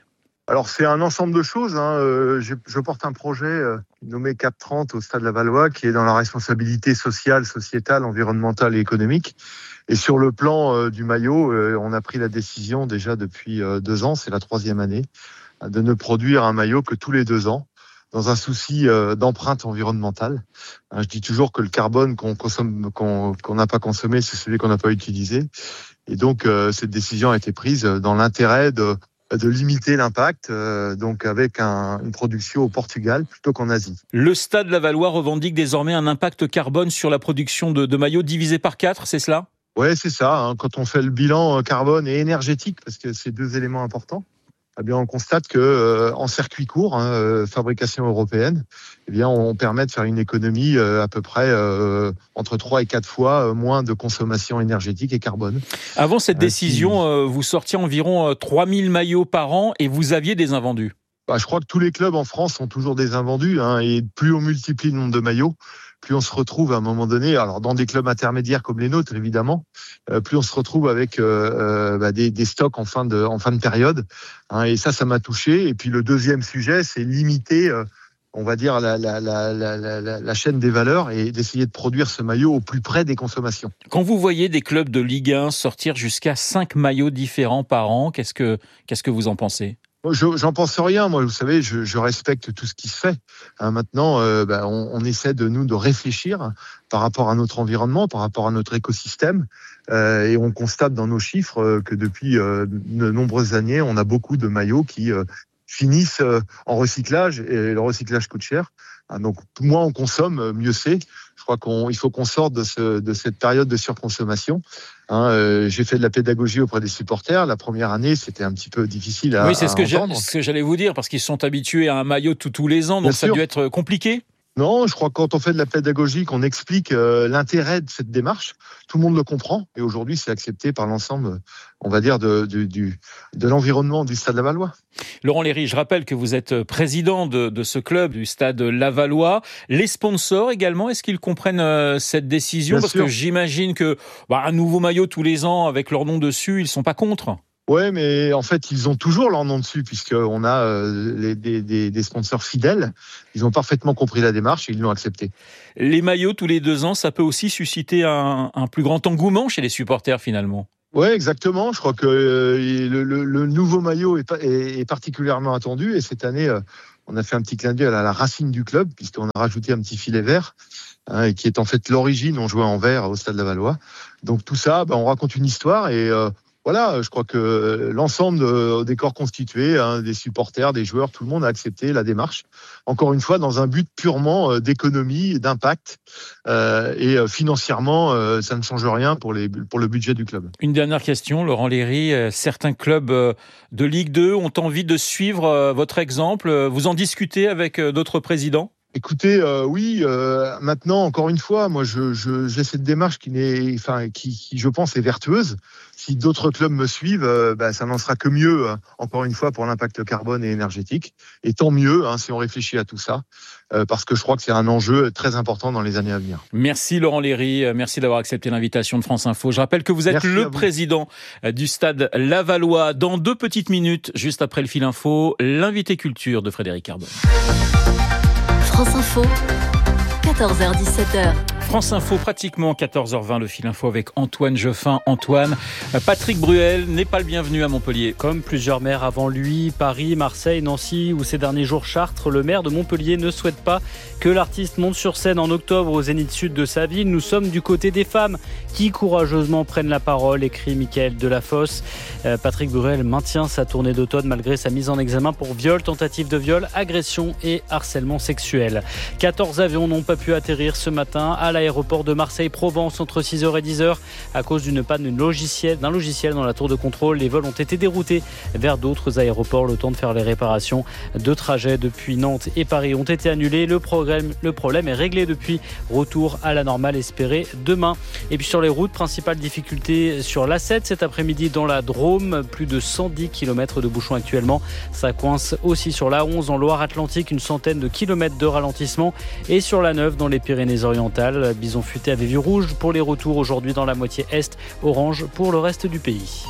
Alors c'est un ensemble de choses. Hein. Euh, je, je porte un projet euh, nommé Cap trente au Stade Lavallois qui est dans la responsabilité sociale, sociétale, environnementale et économique. Et sur le plan euh, du maillot, euh, on a pris la décision déjà depuis euh, deux ans, c'est la troisième année, de ne produire un maillot que tous les deux ans, dans un souci euh, d'empreinte environnementale. Hein, je dis toujours que le carbone qu'on consomme, qu'on qu'on n'a pas consommé, c'est celui qu'on n'a pas utilisé. Et donc euh, cette décision a été prise dans l'intérêt de de limiter l'impact, euh, donc avec un, une production au Portugal plutôt qu'en Asie. Le Stade Lavallois revendique désormais un impact carbone sur la production de, de maillots divisé par quatre, c'est cela ? Ouais, c'est ça. Hein, quand on fait le bilan carbone et énergétique, parce que c'est deux éléments importants, eh bien on constate que euh, en circuit court, hein, euh, fabrication européenne, eh bien on permet de faire une économie euh, à peu près euh, entre trois et quatre fois euh, moins de consommation énergétique et carbone. Avant cette décision, euh, vous sortiez environ euh, trois mille maillots par an et vous aviez des invendus. Bah, je crois que tous les clubs en France ont toujours des invendus, hein, et plus on multiplie le nombre de maillots, plus on se retrouve à un moment donné, alors dans des clubs intermédiaires comme les nôtres évidemment, euh, plus on se retrouve avec euh, euh, bah, des, des stocks en fin de en fin de période, hein, et ça, ça m'a touché. Et puis le deuxième sujet, c'est limiter, euh, on va dire la, la, la, la, la, la chaîne des valeurs et d'essayer de produire ce maillot au plus près des consommations. Quand vous voyez des clubs de Ligue un sortir jusqu'à cinq maillots différents par an, qu'est-ce que qu'est-ce que vous en pensez ? Je, j'en pense rien, moi. Vous savez, je, je respecte tout ce qui se fait. Hein, maintenant, euh, bah, on, on essaie de nous de réfléchir par rapport à notre environnement, par rapport à notre écosystème, euh, et on constate dans nos chiffres euh, que depuis euh, de nombreuses années, on a beaucoup de maillots qui euh, finissent euh, en recyclage, et le recyclage coûte cher. Donc moins on consomme, mieux c'est. Je crois qu'il faut qu'on sorte de, ce, de cette période de surconsommation. Hein, euh, j'ai fait de la pédagogie auprès des supporters. La première année, c'était un petit peu difficile à Oui, c'est ce que, entendre. ce que j'allais vous dire, parce qu'ils sont habitués à un maillot tout, tous les ans, donc Bien ça sûr. a dû être compliqué. Non, je crois que quand on fait de la pédagogie, qu'on explique euh, l'intérêt de cette démarche, tout le monde le comprend. Et aujourd'hui, c'est accepté par l'ensemble, on va dire, de, de, du, de l'environnement du Stade Lavallois. Laurent Léry, je rappelle que vous êtes président de, de ce club du Stade Lavallois. Les sponsors également, est-ce qu'ils comprennent euh, cette décision? Bien Parce sûr. que j'imagine que bah, un nouveau maillot tous les ans avec leur nom dessus, ils sont pas contre. Ouais, mais en fait, ils ont toujours leur nom dessus, puisqu'on a euh, les, des, des, des sponsors fidèles. Ils ont parfaitement compris la démarche et ils l'ont accepté. Les maillots tous les deux ans, ça peut aussi susciter un, un plus grand engouement chez les supporters finalement. Oui, exactement. Je crois que euh, le, le, le nouveau maillot est, est, est particulièrement attendu. Et cette année, euh, on a fait un petit clin d'œil à la racine du club, puisqu'on a rajouté un petit filet vert, hein, et qui est en fait l'origine. On jouait en vert au Stade Lavallois. Donc tout ça, ben, on raconte une histoire et... Euh, Voilà, je crois que l'ensemble de, des corps constitués, hein, des supporters, des joueurs, tout le monde a accepté la démarche. Encore une fois, dans un but purement d'économie, d'impact. Euh, et financièrement, euh, ça ne change rien pour, les, pour le budget du club. Une dernière question, Laurent Léry. Certains clubs de Ligue deux ont envie de suivre votre exemple. Vous en discutez avec d'autres présidents ? Écoutez, euh, oui. Euh, maintenant, encore une fois, moi, je, je, j'ai cette démarche qui n'est, enfin, qui, qui, je pense, est vertueuse. Si d'autres clubs me suivent, euh, bah, ça n'en sera que mieux. Hein, encore une fois, pour l'impact carbone et énergétique. Et tant mieux, hein, si on réfléchit à tout ça, euh, parce que je crois que c'est un enjeu très important dans les années à venir. Merci Laurent Léry, merci d'avoir accepté l'invitation de France Info. Je rappelle que vous êtes Merci le président du Stade Lavallois. Dans deux petites minutes, juste après le fil info, l'invité culture de Frédéric Carbone. France Info, quatorze heures dix-sept heures. France Info, pratiquement quatorze heures vingt, le fil info avec Antoine Jeuffin. Antoine, Patrick Bruel n'est pas le bienvenu à Montpellier. Comme plusieurs maires avant lui, Paris, Marseille, Nancy ou ces derniers jours Chartres, le maire de Montpellier ne souhaite pas que l'artiste monte sur scène en octobre au Zénith Sud de sa ville. Nous sommes du côté des femmes qui courageusement prennent la parole, écrit Mickaël Delafosse. Euh, Patrick Bruel maintient sa tournée d'automne malgré sa mise en examen pour viol, tentative de viol, agression et harcèlement sexuel. quatorze avions n'ont pas pu atterrir ce matin à l'aéroport de Marseille-Provence entre six heures et dix heures à cause d'une panne d'un logiciel, d'un logiciel dans la tour de contrôle. Les vols ont été déroutés vers d'autres aéroports le temps de faire les réparations. Deux trajets depuis Nantes et Paris ont été annulés. Le problème, le problème est réglé depuis. Retour à la normale espéré demain. Et puis sur les routes, principale difficulté sur l'A sept cet après-midi dans la Drôme. Plus de cent dix kilomètres de bouchons actuellement. Ça coince aussi sur l'A onze en Loire-Atlantique, une centaine de kilomètres de ralentissement. Et sur l'A neuf dans les Pyrénées-Orientales. Bison Futé avait vu rouge pour les retours aujourd'hui dans la moitié est, orange pour le reste du pays.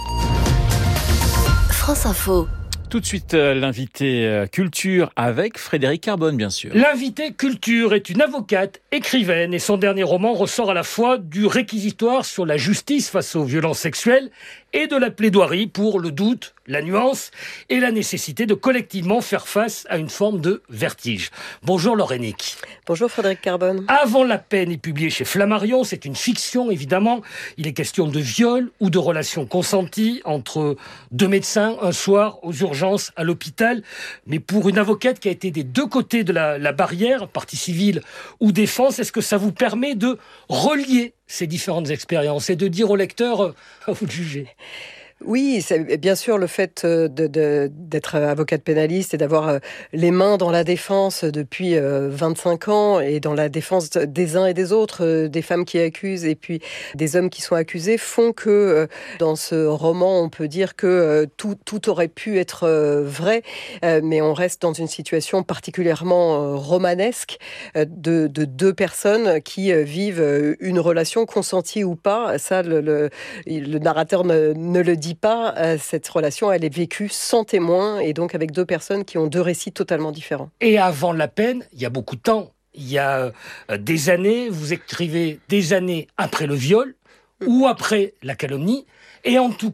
France Info. Tout de suite, euh, l'invité euh, culture avec Frédéric Carbone, bien sûr. L'invité culture est une avocate, écrivaine, et son dernier roman ressort à la fois du réquisitoire sur la justice face aux violences sexuelles et de la plaidoirie pour le doute, la nuance et la nécessité de collectivement faire face à une forme de vertige. Bonjour Laurénic. Bonjour Frédéric Carbone. Avant la peine est publié chez Flammarion, c'est une fiction évidemment. Il est question de viol ou de relations consenties entre deux médecins un soir aux urgences à l'hôpital. Mais pour une avocate qui a été des deux côtés de la, la barrière, partie civile ou défense, est-ce que ça vous permet de relier ces différentes expériences et de dire au lecteur, euh, à vous de juger? Oui, c'est bien sûr le fait de, de, d'être avocate pénaliste et d'avoir les mains dans la défense depuis vingt-cinq ans et dans la défense des uns et des autres, des femmes qui accusent et puis des hommes qui sont accusés, font que dans ce roman, on peut dire que tout, tout aurait pu être vrai, mais on reste dans une situation particulièrement romanesque de, de deux personnes qui vivent une relation consentie ou pas. Ça, le, le, le narrateur ne, ne le dit pas. Cette relation, elle est vécue sans témoin et donc avec deux personnes qui ont deux récits totalement différents. Et avant la peine, il y a beaucoup de temps. Il y a des années, vous écrivez des années après le viol ou après la calomnie. Et en tout cas,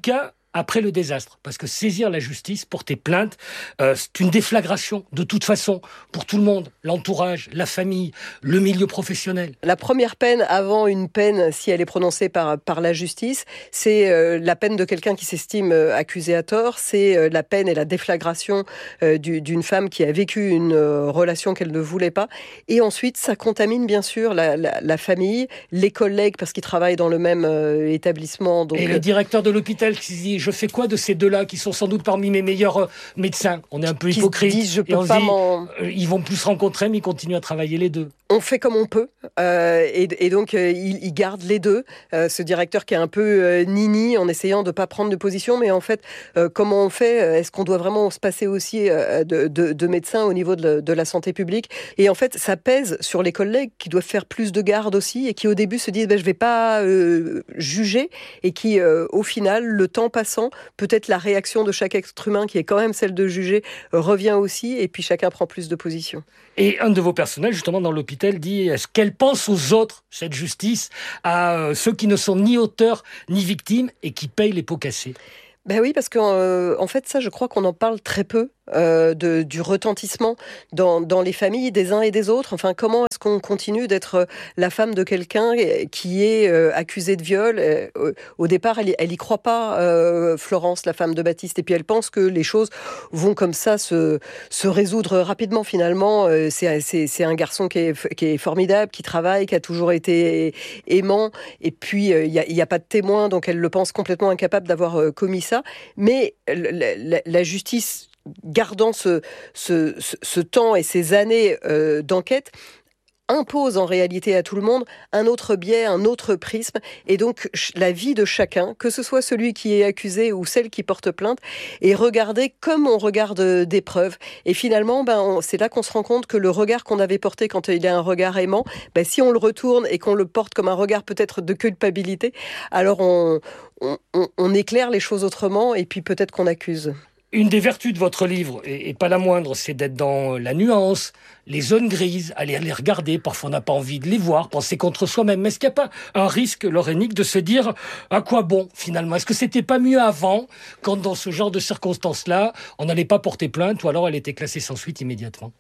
après le désastre. Parce que saisir la justice, porter plainte, euh, c'est une déflagration de toute façon pour tout le monde, l'entourage, la famille, le milieu professionnel. La première peine avant une peine, si elle est prononcée par, par la justice, c'est euh, la peine de quelqu'un qui s'estime euh, accusé à tort, c'est euh, la peine et la déflagration euh, du, d'une femme qui a vécu une euh, relation qu'elle ne voulait pas. Et ensuite, ça contamine bien sûr la, la, la famille, les collègues, parce qu'ils travaillent dans le même euh, établissement. Donc, et le directeur de l'hôpital qui se dit, je fais quoi de ces deux-là qui sont sans doute parmi mes meilleurs euh, médecins? On est un peu hypocrite. Disent, je peux et on pas dit, m'en... euh, ils vont plus se rencontrer, mais ils continuent à travailler les deux. On fait comme on peut, euh, et, et donc euh, il, il garde les deux. Euh, ce directeur qui est un peu euh, nini en essayant de pas prendre de position, mais en fait, euh, comment on fait? Est-ce qu'on doit vraiment se passer aussi euh, de, de, de médecins au niveau de, de la santé publique? Et en fait, ça pèse sur les collègues qui doivent faire plus de garde aussi, et qui au début se disent ben, je vais pas euh, juger, et qui euh, au final, le temps passant, peut-être la réaction de chaque être humain qui est quand même celle de juger euh, revient aussi, et puis chacun prend plus de position. Et un de vos personnages, justement, dans l'hôpital, dit est-ce qu'elle pense aux autres, cette justice, à euh, ceux qui ne sont ni auteurs ni victimes et qui payent les pots cassés? Ben oui, parce qu'en euh, en fait, ça, je crois qu'on en parle très peu. Euh, de, du retentissement dans, dans les familles des uns et des autres. Enfin, comment est-ce qu'on continue d'être la femme de quelqu'un qui est euh, accusé de viol? euh, Au départ, elle, elle y croit pas, euh, Florence, la femme de Baptiste, et puis elle pense que les choses vont comme ça se, se résoudre rapidement. Finalement, euh, c'est, c'est, c'est un garçon qui est, qui est formidable, qui travaille, qui a toujours été aimant, et puis il euh, n'y a, y a pas de témoin, donc elle le pense complètement incapable d'avoir euh, commis ça. Mais la, la, la justice, gardant ce, ce, ce, ce temps et ces années euh, d'enquête, impose en réalité à tout le monde un autre biais, un autre prisme, et donc la vie de chacun, que ce soit celui qui est accusé ou celle qui porte plainte, est regardée comme on regarde des preuves. Et finalement, ben, on, c'est là qu'on se rend compte que le regard qu'on avait porté quand il y a un regard aimant, ben, si on le retourne et qu'on le porte comme un regard peut-être de culpabilité, alors on, on, on, on éclaire les choses autrement, et puis peut-être qu'on accuse. Une des vertus de votre livre, et pas la moindre, c'est d'être dans la nuance, les zones grises, aller les regarder. Parfois, on n'a pas envie de les voir, penser contre soi-même. Mais est-ce qu'il n'y a pas un risque, Laurenique, de se dire à quoi bon, finalement? Est-ce que c'était pas mieux avant, quand dans ce genre de circonstances-là, on n'allait pas porter plainte, ou alors elle était classée sans suite immédiatement?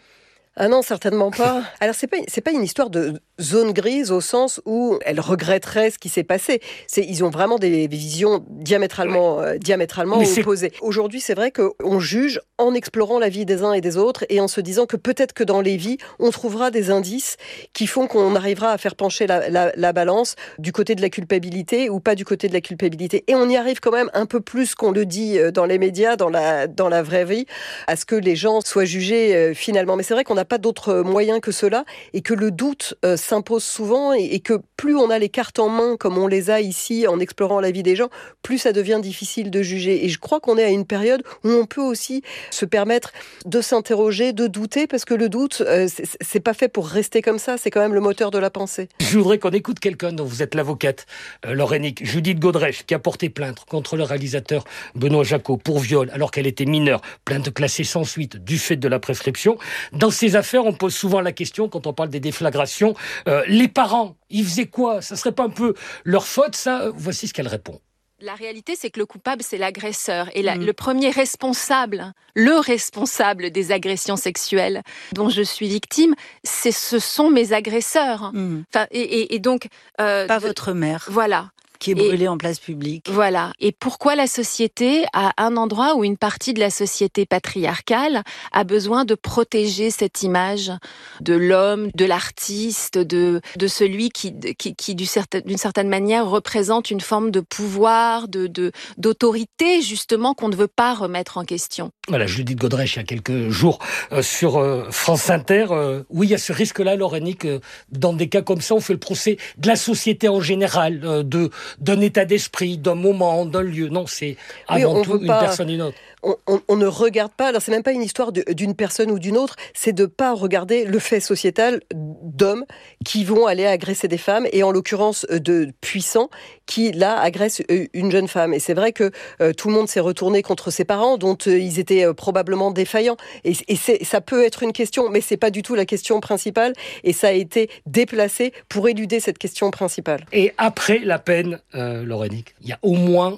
Ah non, certainement pas. Alors, c'est pas, c'est pas une histoire de zone grise au sens où elle regretterait ce qui s'est passé. C'est, ils ont vraiment des visions diamétralement, euh, diamétralement opposées. Aujourd'hui, c'est vrai qu'on juge en explorant la vie des uns et des autres et en se disant que peut-être que dans les vies, on trouvera des indices qui font qu'on arrivera à faire pencher la, la, la balance du côté de la culpabilité ou pas du côté de la culpabilité. Et on y arrive quand même un peu plus qu'on le dit dans les médias, dans la, dans la vraie vie, à ce que les gens soient jugés euh, finalement. Mais c'est vrai qu'on a pas d'autres moyens que cela, et que le doute euh, s'impose souvent, et, et que plus on a les cartes en main, comme on les a ici, en explorant la vie des gens, plus ça devient difficile de juger. Et je crois qu'on est à une période où on peut aussi se permettre de s'interroger, de douter, parce que le doute, euh, c'est, c'est pas fait pour rester comme ça, c'est quand même le moteur de la pensée. Je voudrais qu'on écoute quelqu'un dont vous êtes l'avocate, euh, Laurenique, Judith Godrèche, qui a porté plainte contre le réalisateur Benoît Jacot pour viol, alors qu'elle était mineure, plainte classée sans suite du fait de la prescription. Dans ces affaires, on pose souvent la question, quand on parle des déflagrations, euh, les parents, ils faisaient quoi? Ça serait pas un peu leur faute, ça? Voici ce qu'elle répond. La réalité, c'est que le coupable, c'est l'agresseur. Et la, mmh. le premier responsable, le responsable des agressions sexuelles dont je suis victime, c'est, ce sont mes agresseurs. Mmh. Enfin, et, et, et donc... Euh, pas de, votre mère. Voilà. Qui est brûlée et, en place publique. Voilà. Et pourquoi la société, à un endroit où une partie de la société patriarcale a besoin de protéger cette image de l'homme, de l'artiste, de, de celui qui, qui, qui d'une certaine manière, représente une forme de pouvoir, de, de, d'autorité, justement, qu'on ne veut pas remettre en question. Voilà, Judith Godrèche, il y a quelques jours, euh, sur euh, France Inter, euh, oui, il y a ce risque-là, Laurenique, euh, dans des cas comme ça, on fait le procès de la société en général, euh, de d'un état d'esprit, d'un moment, d'un lieu. Non, c'est avant oui, tout une pas, personne et une autre. On, on, on ne regarde pas, alors c'est même pas une histoire de, d'une personne ou d'une autre, c'est de pas regarder le fait sociétal d'hommes qui vont aller agresser des femmes, et en l'occurrence de puissants qui, là, agressent une jeune femme. Et c'est vrai que euh, tout le monde s'est retourné contre ses parents, dont euh, ils étaient euh, probablement défaillants. Et, et c'est, ça peut être une question, mais c'est pas du tout la question principale, et ça a été déplacé pour éluder cette question principale. Et après la peine, euh, Laurenique, il y a au moins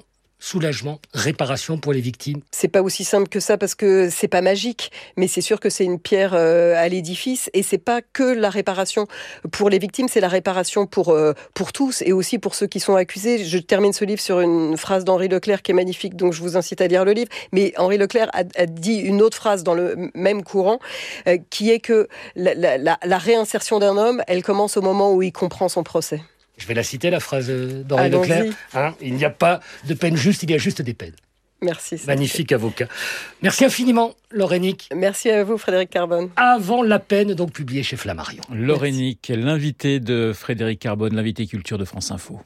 soulagement, réparation pour les victimes? C'est pas aussi simple que ça parce que c'est pas magique, mais c'est sûr que c'est une pierre euh, à l'édifice et c'est pas que la réparation pour les victimes, c'est la réparation pour euh, pour tous et aussi pour ceux qui sont accusés. Je termine ce livre sur une phrase d'Henri Leclerc qui est magnifique, donc je vous incite à lire le livre. Mais Henri Leclerc a, a dit une autre phrase dans le même courant, euh, qui est que la, la, la, la réinsertion d'un homme, elle commence au moment où il comprend son procès. Je vais la citer, la phrase d'Henri Leclerc. Hein, il n'y a pas de peine juste, il y a juste des peines. Merci. Magnifique avocat. Merci infiniment, Laurenic. Merci à vous, Frédéric Carbone. Avant la peine, donc publié chez Flammarion. Laurenic, l'invité de Frédéric Carbone, l'invité culture de France Info.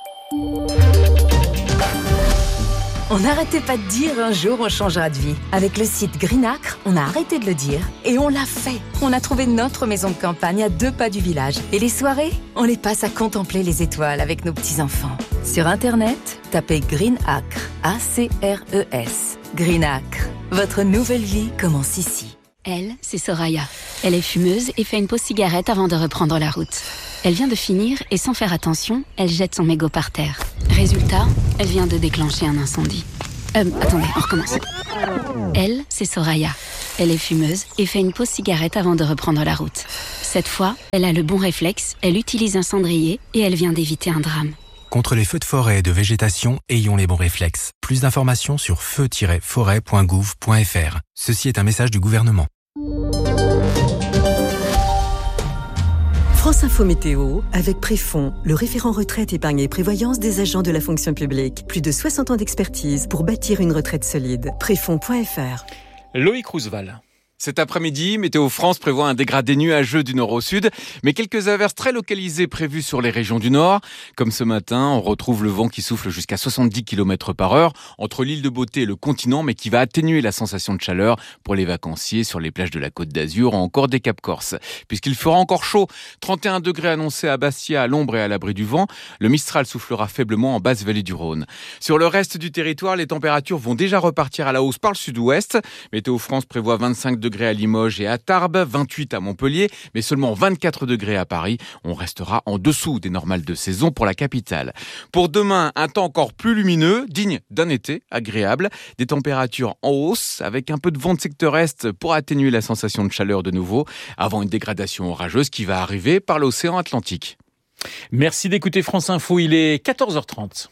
On n'arrêtait pas de dire un jour on changera de vie. Avec le site Greenacre, on a arrêté de le dire et on l'a fait. On a trouvé notre maison de campagne à deux pas du village. Et les soirées, on les passe à contempler les étoiles avec nos petits-enfants. Sur Internet, tapez Greenacre, A C R E S. Greenacre, votre nouvelle vie commence ici. Elle, c'est Soraya. Elle est fumeuse et fait une pause cigarette avant de reprendre la route. Elle vient de finir et sans faire attention, elle jette son mégot par terre. Résultat, elle vient de déclencher un incendie. Euh, attendez, on recommence. Elle, c'est Soraya. Elle est fumeuse et fait une pause cigarette avant de reprendre la route. Cette fois, elle a le bon réflexe, elle utilise un cendrier et elle vient d'éviter un drame. Contre les feux de forêt et de végétation, ayons les bons réflexes. Plus d'informations sur feu tiret forêt point gouv point f r. Ceci est un message du gouvernement. France Info Météo, avec Préfond, le référent retraite, épargne et prévoyance des agents de la fonction publique. Plus de soixante ans d'expertise pour bâtir une retraite solide. Préfond point f r. Loïc Roosevelt. Cet après-midi, Météo France prévoit un dégradé nuageux du nord au sud, mais quelques averses très localisées prévues sur les régions du nord. Comme ce matin, on retrouve le vent qui souffle jusqu'à soixante-dix kilomètres par heure entre l'île de Beauté et le continent, mais qui va atténuer la sensation de chaleur pour les vacanciers sur les plages de la Côte d'Azur ou encore des Cap Corse. Puisqu'il fera encore chaud, trente et un degrés annoncés à Bastia, à l'ombre et à l'abri du vent, le Mistral soufflera faiblement en basse vallée du Rhône. Sur le reste du territoire, les températures vont déjà repartir à la hausse par le sud-ouest. Météo France prévoit vingt-cinq degrés à Limoges et à Tarbes, vingt-huit à Montpellier, mais seulement vingt-quatre degrés à Paris. On restera en dessous des normales de saison pour la capitale. Pour demain, un temps encore plus lumineux, digne d'un été agréable. Des températures en hausse, avec un peu de vent de secteur est pour atténuer la sensation de chaleur de nouveau, avant une dégradation orageuse qui va arriver par l'océan Atlantique. Merci d'écouter France Info, il est quatorze heures trente.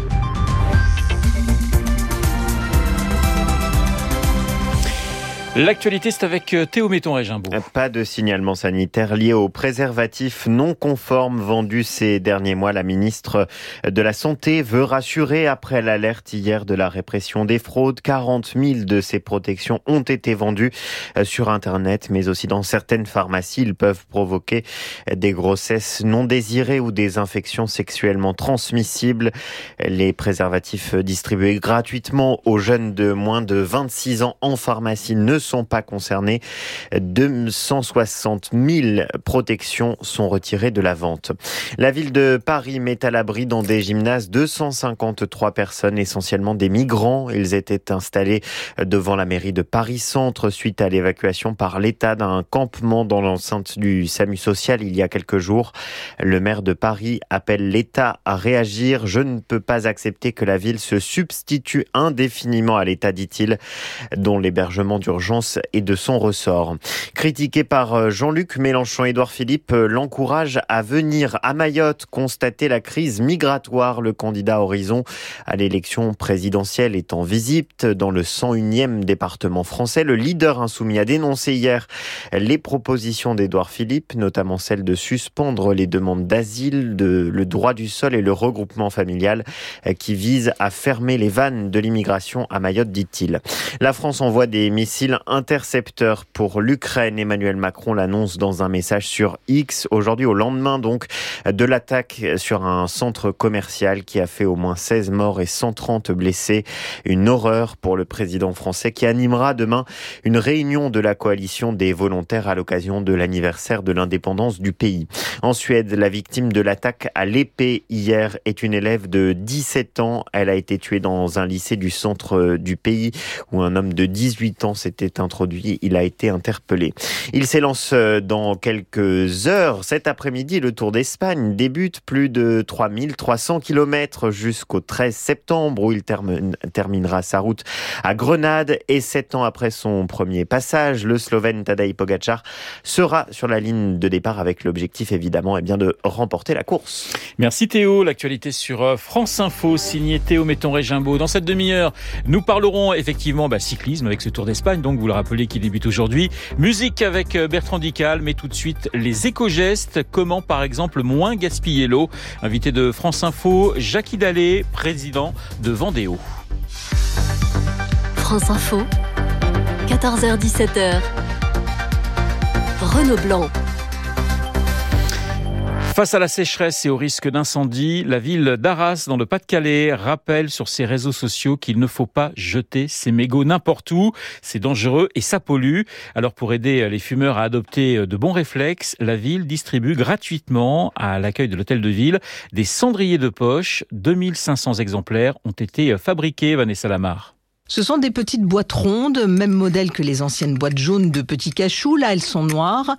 L'actualité, c'est avec Théo Metton-Régimbourg. Pas de signalement sanitaire lié aux préservatifs non conformes vendus ces derniers mois. La ministre de la Santé veut rassurer après l'alerte hier de la répression des fraudes. quarante mille de ces protections ont été vendues sur Internet, mais aussi dans certaines pharmacies. Ils peuvent provoquer des grossesses non désirées ou des infections sexuellement transmissibles. Les préservatifs distribués gratuitement aux jeunes de moins de vingt-six ans en pharmacie ne sont pas concernés. deux cent soixante mille protections sont retirées de la vente. La ville de Paris met à l'abri dans des gymnases deux cent cinquante-trois personnes, essentiellement des migrants. Ils étaient installés devant la mairie de Paris-Centre suite à l'évacuation par l'État d'un campement dans l'enceinte du SAMU social il y a quelques jours. Le maire de Paris appelle l'État à réagir. Je ne peux pas accepter que la ville se substitue indéfiniment à l'État, dit-il, dont l'hébergement d'urgence et de son ressort. Critiqué par Jean-Luc Mélenchon, Édouard Philippe l'encourage à venir à Mayotte constater la crise migratoire. Le candidat Horizon à l'élection présidentielle est en visite dans le cent unième département français. Le leader insoumis a dénoncé hier les propositions d'Édouard Philippe, notamment celle de suspendre les demandes d'asile, de, le droit du sol et le regroupement familial qui visent à fermer les vannes de l'immigration à Mayotte, dit-il. La France envoie des missiles intercepteurs pour l'Ukraine. Emmanuel Macron l'annonce dans un message sur X aujourd'hui, au lendemain donc de l'attaque sur un centre commercial qui a fait au moins seize morts et cent trente blessés. Une horreur pour le président français qui animera demain une réunion de la coalition des volontaires à l'occasion de l'anniversaire de l'indépendance du pays. En Suède, la victime de l'attaque à l'épée hier est une élève de dix-sept ans. Elle a été tuée dans un lycée du centre du pays où un homme de dix-huit ans s'était s'est introduit, il a été interpellé. Il s'élance dans quelques heures. Cet après-midi, le Tour d'Espagne débute, plus de trois mille trois cents kilomètres jusqu'au treize septembre où il termine, terminera sa route à Grenade. Et sept ans après son premier passage, le Slovène Tadej Pogačar sera sur la ligne de départ avec l'objectif évidemment eh bien, de remporter la course. Merci Théo. L'actualité sur France Info, signé Théo Metton-Régimbaud. Dans cette demi-heure, nous parlerons effectivement bah, cyclisme avec ce Tour d'Espagne, donc vous le rappelez qui débute aujourd'hui. Musique avec Bertrand Dical, mais tout de suite les éco-gestes. Comment par exemple moins gaspiller l'eau? Invité de France Info, Jackie Dallet, président de Vendéo. France Info, quatorze heures dix-sept heures. Renaud Blanc. Face à la sécheresse et au risque d'incendie, la ville d'Arras, dans le Pas-de-Calais, rappelle sur ses réseaux sociaux qu'il ne faut pas jeter ses mégots n'importe où. C'est dangereux et ça pollue. Alors pour aider les fumeurs à adopter de bons réflexes, la ville distribue gratuitement à l'accueil de l'hôtel de ville des cendriers de poche. deux mille cinq cents exemplaires ont été fabriqués, Vanessa Lamar. Ce sont des petites boîtes rondes, même modèle que les anciennes boîtes jaunes de petits cachous. Là, elles sont noires,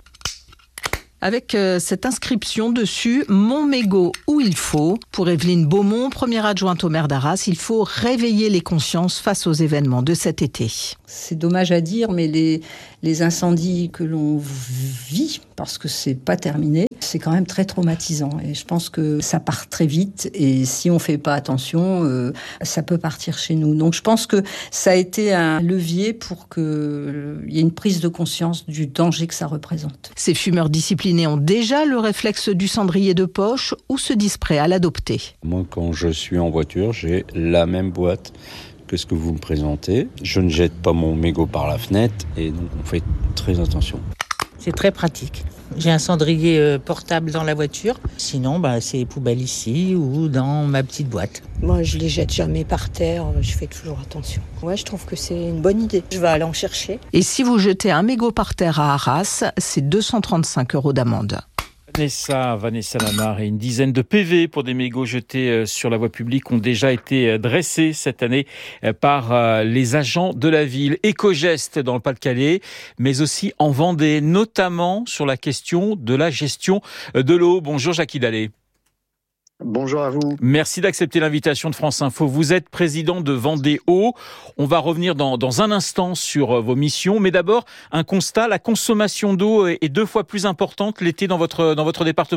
avec euh, cette inscription dessus, « Mon mégot où il faut ». Pour Evelyne Beaumont, première adjointe au maire d'Arras, il faut réveiller les consciences face aux événements de cet été. C'est dommage à dire, mais les, les incendies que l'on vit, parce que c'est pas terminé, c'est quand même très traumatisant. Et je pense que ça part très vite. Et si on fait pas attention, euh, ça peut partir chez nous. Donc je pense que ça a été un levier pour qu'il euh, y ait une prise de conscience du danger que ça représente. Ces fumeurs disciplinés ont déjà le réflexe du cendrier de poche ou se disent prêts à l'adopter. Moi, quand je suis en voiture, j'ai la même boîte que ce que vous me présentez. Je ne jette pas mon mégot par la fenêtre et donc on fait très attention. C'est très pratique. J'ai un cendrier portable dans la voiture. Sinon, bah, c'est poubelle ici ou dans ma petite boîte. Moi, je les jette jamais par terre. Je fais toujours attention. Ouais, je trouve que c'est une bonne idée. Je vais aller en chercher. Et si vous jetez un mégot par terre à Arras, c'est deux cent trente-cinq euros d'amende. Vanessa, Vanessa Lamar et une dizaine de P V pour des mégots jetés sur la voie publique ont déjà été dressés cette année par les agents de la ville. Éco-gestes dans le Pas-de-Calais, mais aussi en Vendée, notamment sur la question de la gestion de l'eau. Bonjour Jackie Dallet. Bonjour à vous. Merci d'accepter l'invitation de France Info. Vous êtes président de Vendéo. On va revenir dans, dans un instant sur vos missions. Mais d'abord, un constat, la consommation d'eau est deux fois plus importante l'été dans votre, dans votre département ?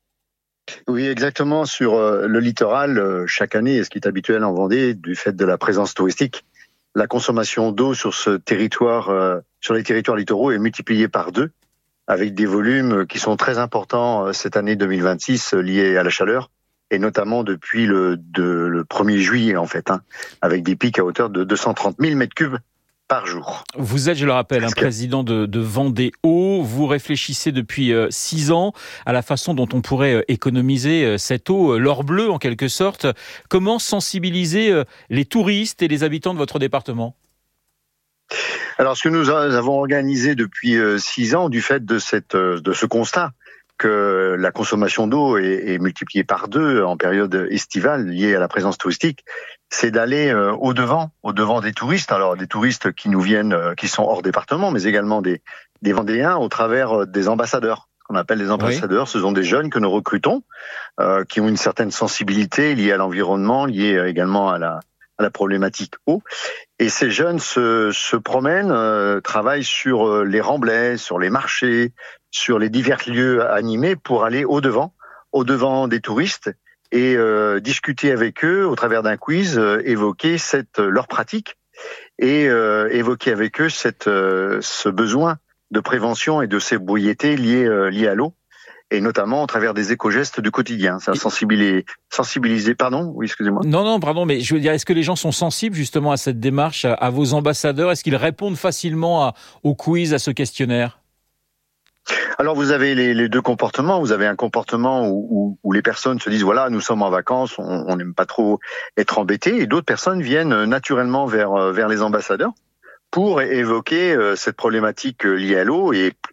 Oui, exactement. Sur le littoral, chaque année, et ce qui est habituel en Vendée, du fait de la présence touristique, la consommation d'eau sur ce territoire, sur les territoires littoraux est multipliée par deux, avec des volumes qui sont très importants cette année deux mille vingt-six liés à la chaleur, et notamment depuis le, de, le premier juillet en fait, hein, avec des pics à hauteur de deux cent trente mille mètres cubes par jour. Vous êtes, je le rappelle, un président de, de Vendéo. Vous réfléchissez depuis euh, six ans à la façon dont on pourrait euh, économiser euh, cette eau, euh, l'or bleu en quelque sorte. Comment sensibiliser euh, les touristes et les habitants de votre département ? Alors, ce que nous avons organisé depuis six ans, du fait de, cette, de ce constat que la consommation d'eau est, est multipliée par deux en période estivale liée à la présence touristique, c'est d'aller au devant, au devant des touristes. Alors, des touristes qui nous viennent, qui sont hors département, mais également des, des Vendéens au travers des ambassadeurs. Ce qu'on appelle les ambassadeurs, oui. Ce sont des jeunes que nous recrutons, euh, qui ont une certaine sensibilité liée à l'environnement, liée également à la à la problématique eau. Et ces jeunes se, se promènent, euh, travaillent sur euh, les remblais, sur les marchés, sur les divers lieux animés pour aller au-devant, au-devant des touristes et euh, discuter avec eux au travers d'un quiz, euh, évoquer cette, leur pratique et euh, évoquer avec eux cette, euh, ce besoin de prévention et de sobriété liés, euh, liés à l'eau. Et notamment au travers des éco-gestes du quotidien. Ça sensibiliser, sensibiliser, pardon, oui, excusez-moi. Non, non, pardon, mais je veux dire, est-ce que les gens sont sensibles justement à cette démarche, à, à vos ambassadeurs ? Est-ce qu'ils répondent facilement à, au quiz, à ce questionnaire ? Alors vous avez les, les deux comportements. Vous avez un comportement où, où, où les personnes se disent voilà, nous sommes en vacances, on n'aime pas trop être embêtés, et d'autres personnes viennent naturellement vers vers les ambassadeurs pour évoquer cette problématique liée à l'eau et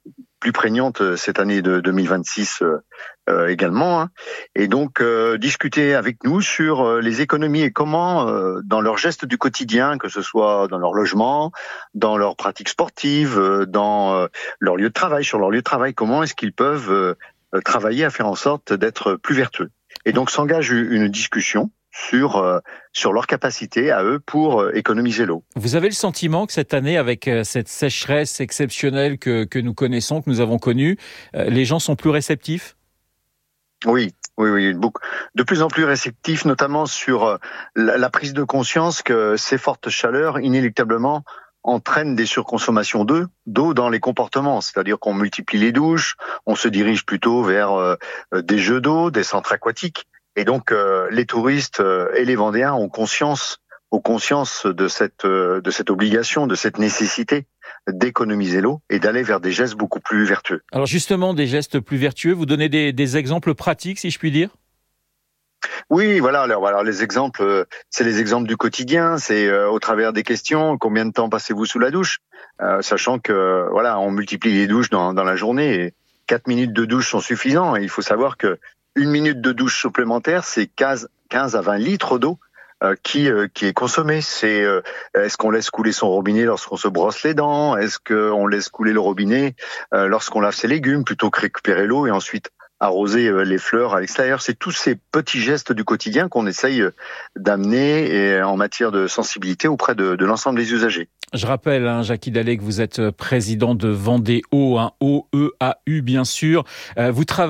plus prégnante cette année de deux mille vingt-six euh, euh, également. Hein. Et donc, euh, discuter avec nous sur euh, les économies et comment, euh, dans leurs gestes du quotidien, que ce soit dans leur logement, dans leurs pratiques sportives, euh, dans euh, leur lieu de travail, sur leur lieu de travail, comment est-ce qu'ils peuvent euh, travailler à faire en sorte d'être plus vertueux. Et donc, s'engage une discussion sur euh, sur leur capacité à eux pour euh, économiser l'eau. Vous avez le sentiment que cette année, avec euh, cette sécheresse exceptionnelle que que nous connaissons, que nous avons connue, euh, les gens sont plus réceptifs ? Oui, oui, oui, beaucoup, de plus en plus réceptifs, notamment sur euh, la, la prise de conscience que ces fortes chaleurs, inéluctablement, entraînent des surconsommations d'eau, d'eau dans les comportements. C'est-à-dire qu'on multiplie les douches, on se dirige plutôt vers euh, des jeux d'eau, des centres aquatiques. Et donc, euh, les touristes euh, et les Vendéens ont conscience, ont conscience de cette, euh, de cette obligation, de cette nécessité d'économiser l'eau et d'aller vers des gestes beaucoup plus vertueux. Alors justement, des gestes plus vertueux, vous donnez des, des exemples pratiques, si je puis dire ? Oui, voilà. Alors, alors les exemples, euh, c'est les exemples du quotidien. C'est euh, au travers des questions. Combien de temps passez-vous sous la douche, euh, sachant que euh, voilà, on multiplie les douches dans, dans la journée. Et quatre minutes de douche sont suffisants. Et il faut savoir que une minute de douche supplémentaire, c'est quinze à vingt litres d'eau euh, qui euh, qui est consommée. C'est euh, est-ce qu'on laisse couler son robinet lorsqu'on se brosse les dents ? Est-ce qu'on laisse couler le robinet euh, lorsqu'on lave ses légumes plutôt que récupérer l'eau et ensuite arroser euh, les fleurs à l'extérieur ? C'est tous ces petits gestes du quotidien qu'on essaye d'amener et en matière de sensibilité auprès de, de l'ensemble des usagers. Je rappelle, hein, Jacky Dallet, que vous êtes président de Vendée Eau, hein, O E A U bien sûr. Euh, vous travaillez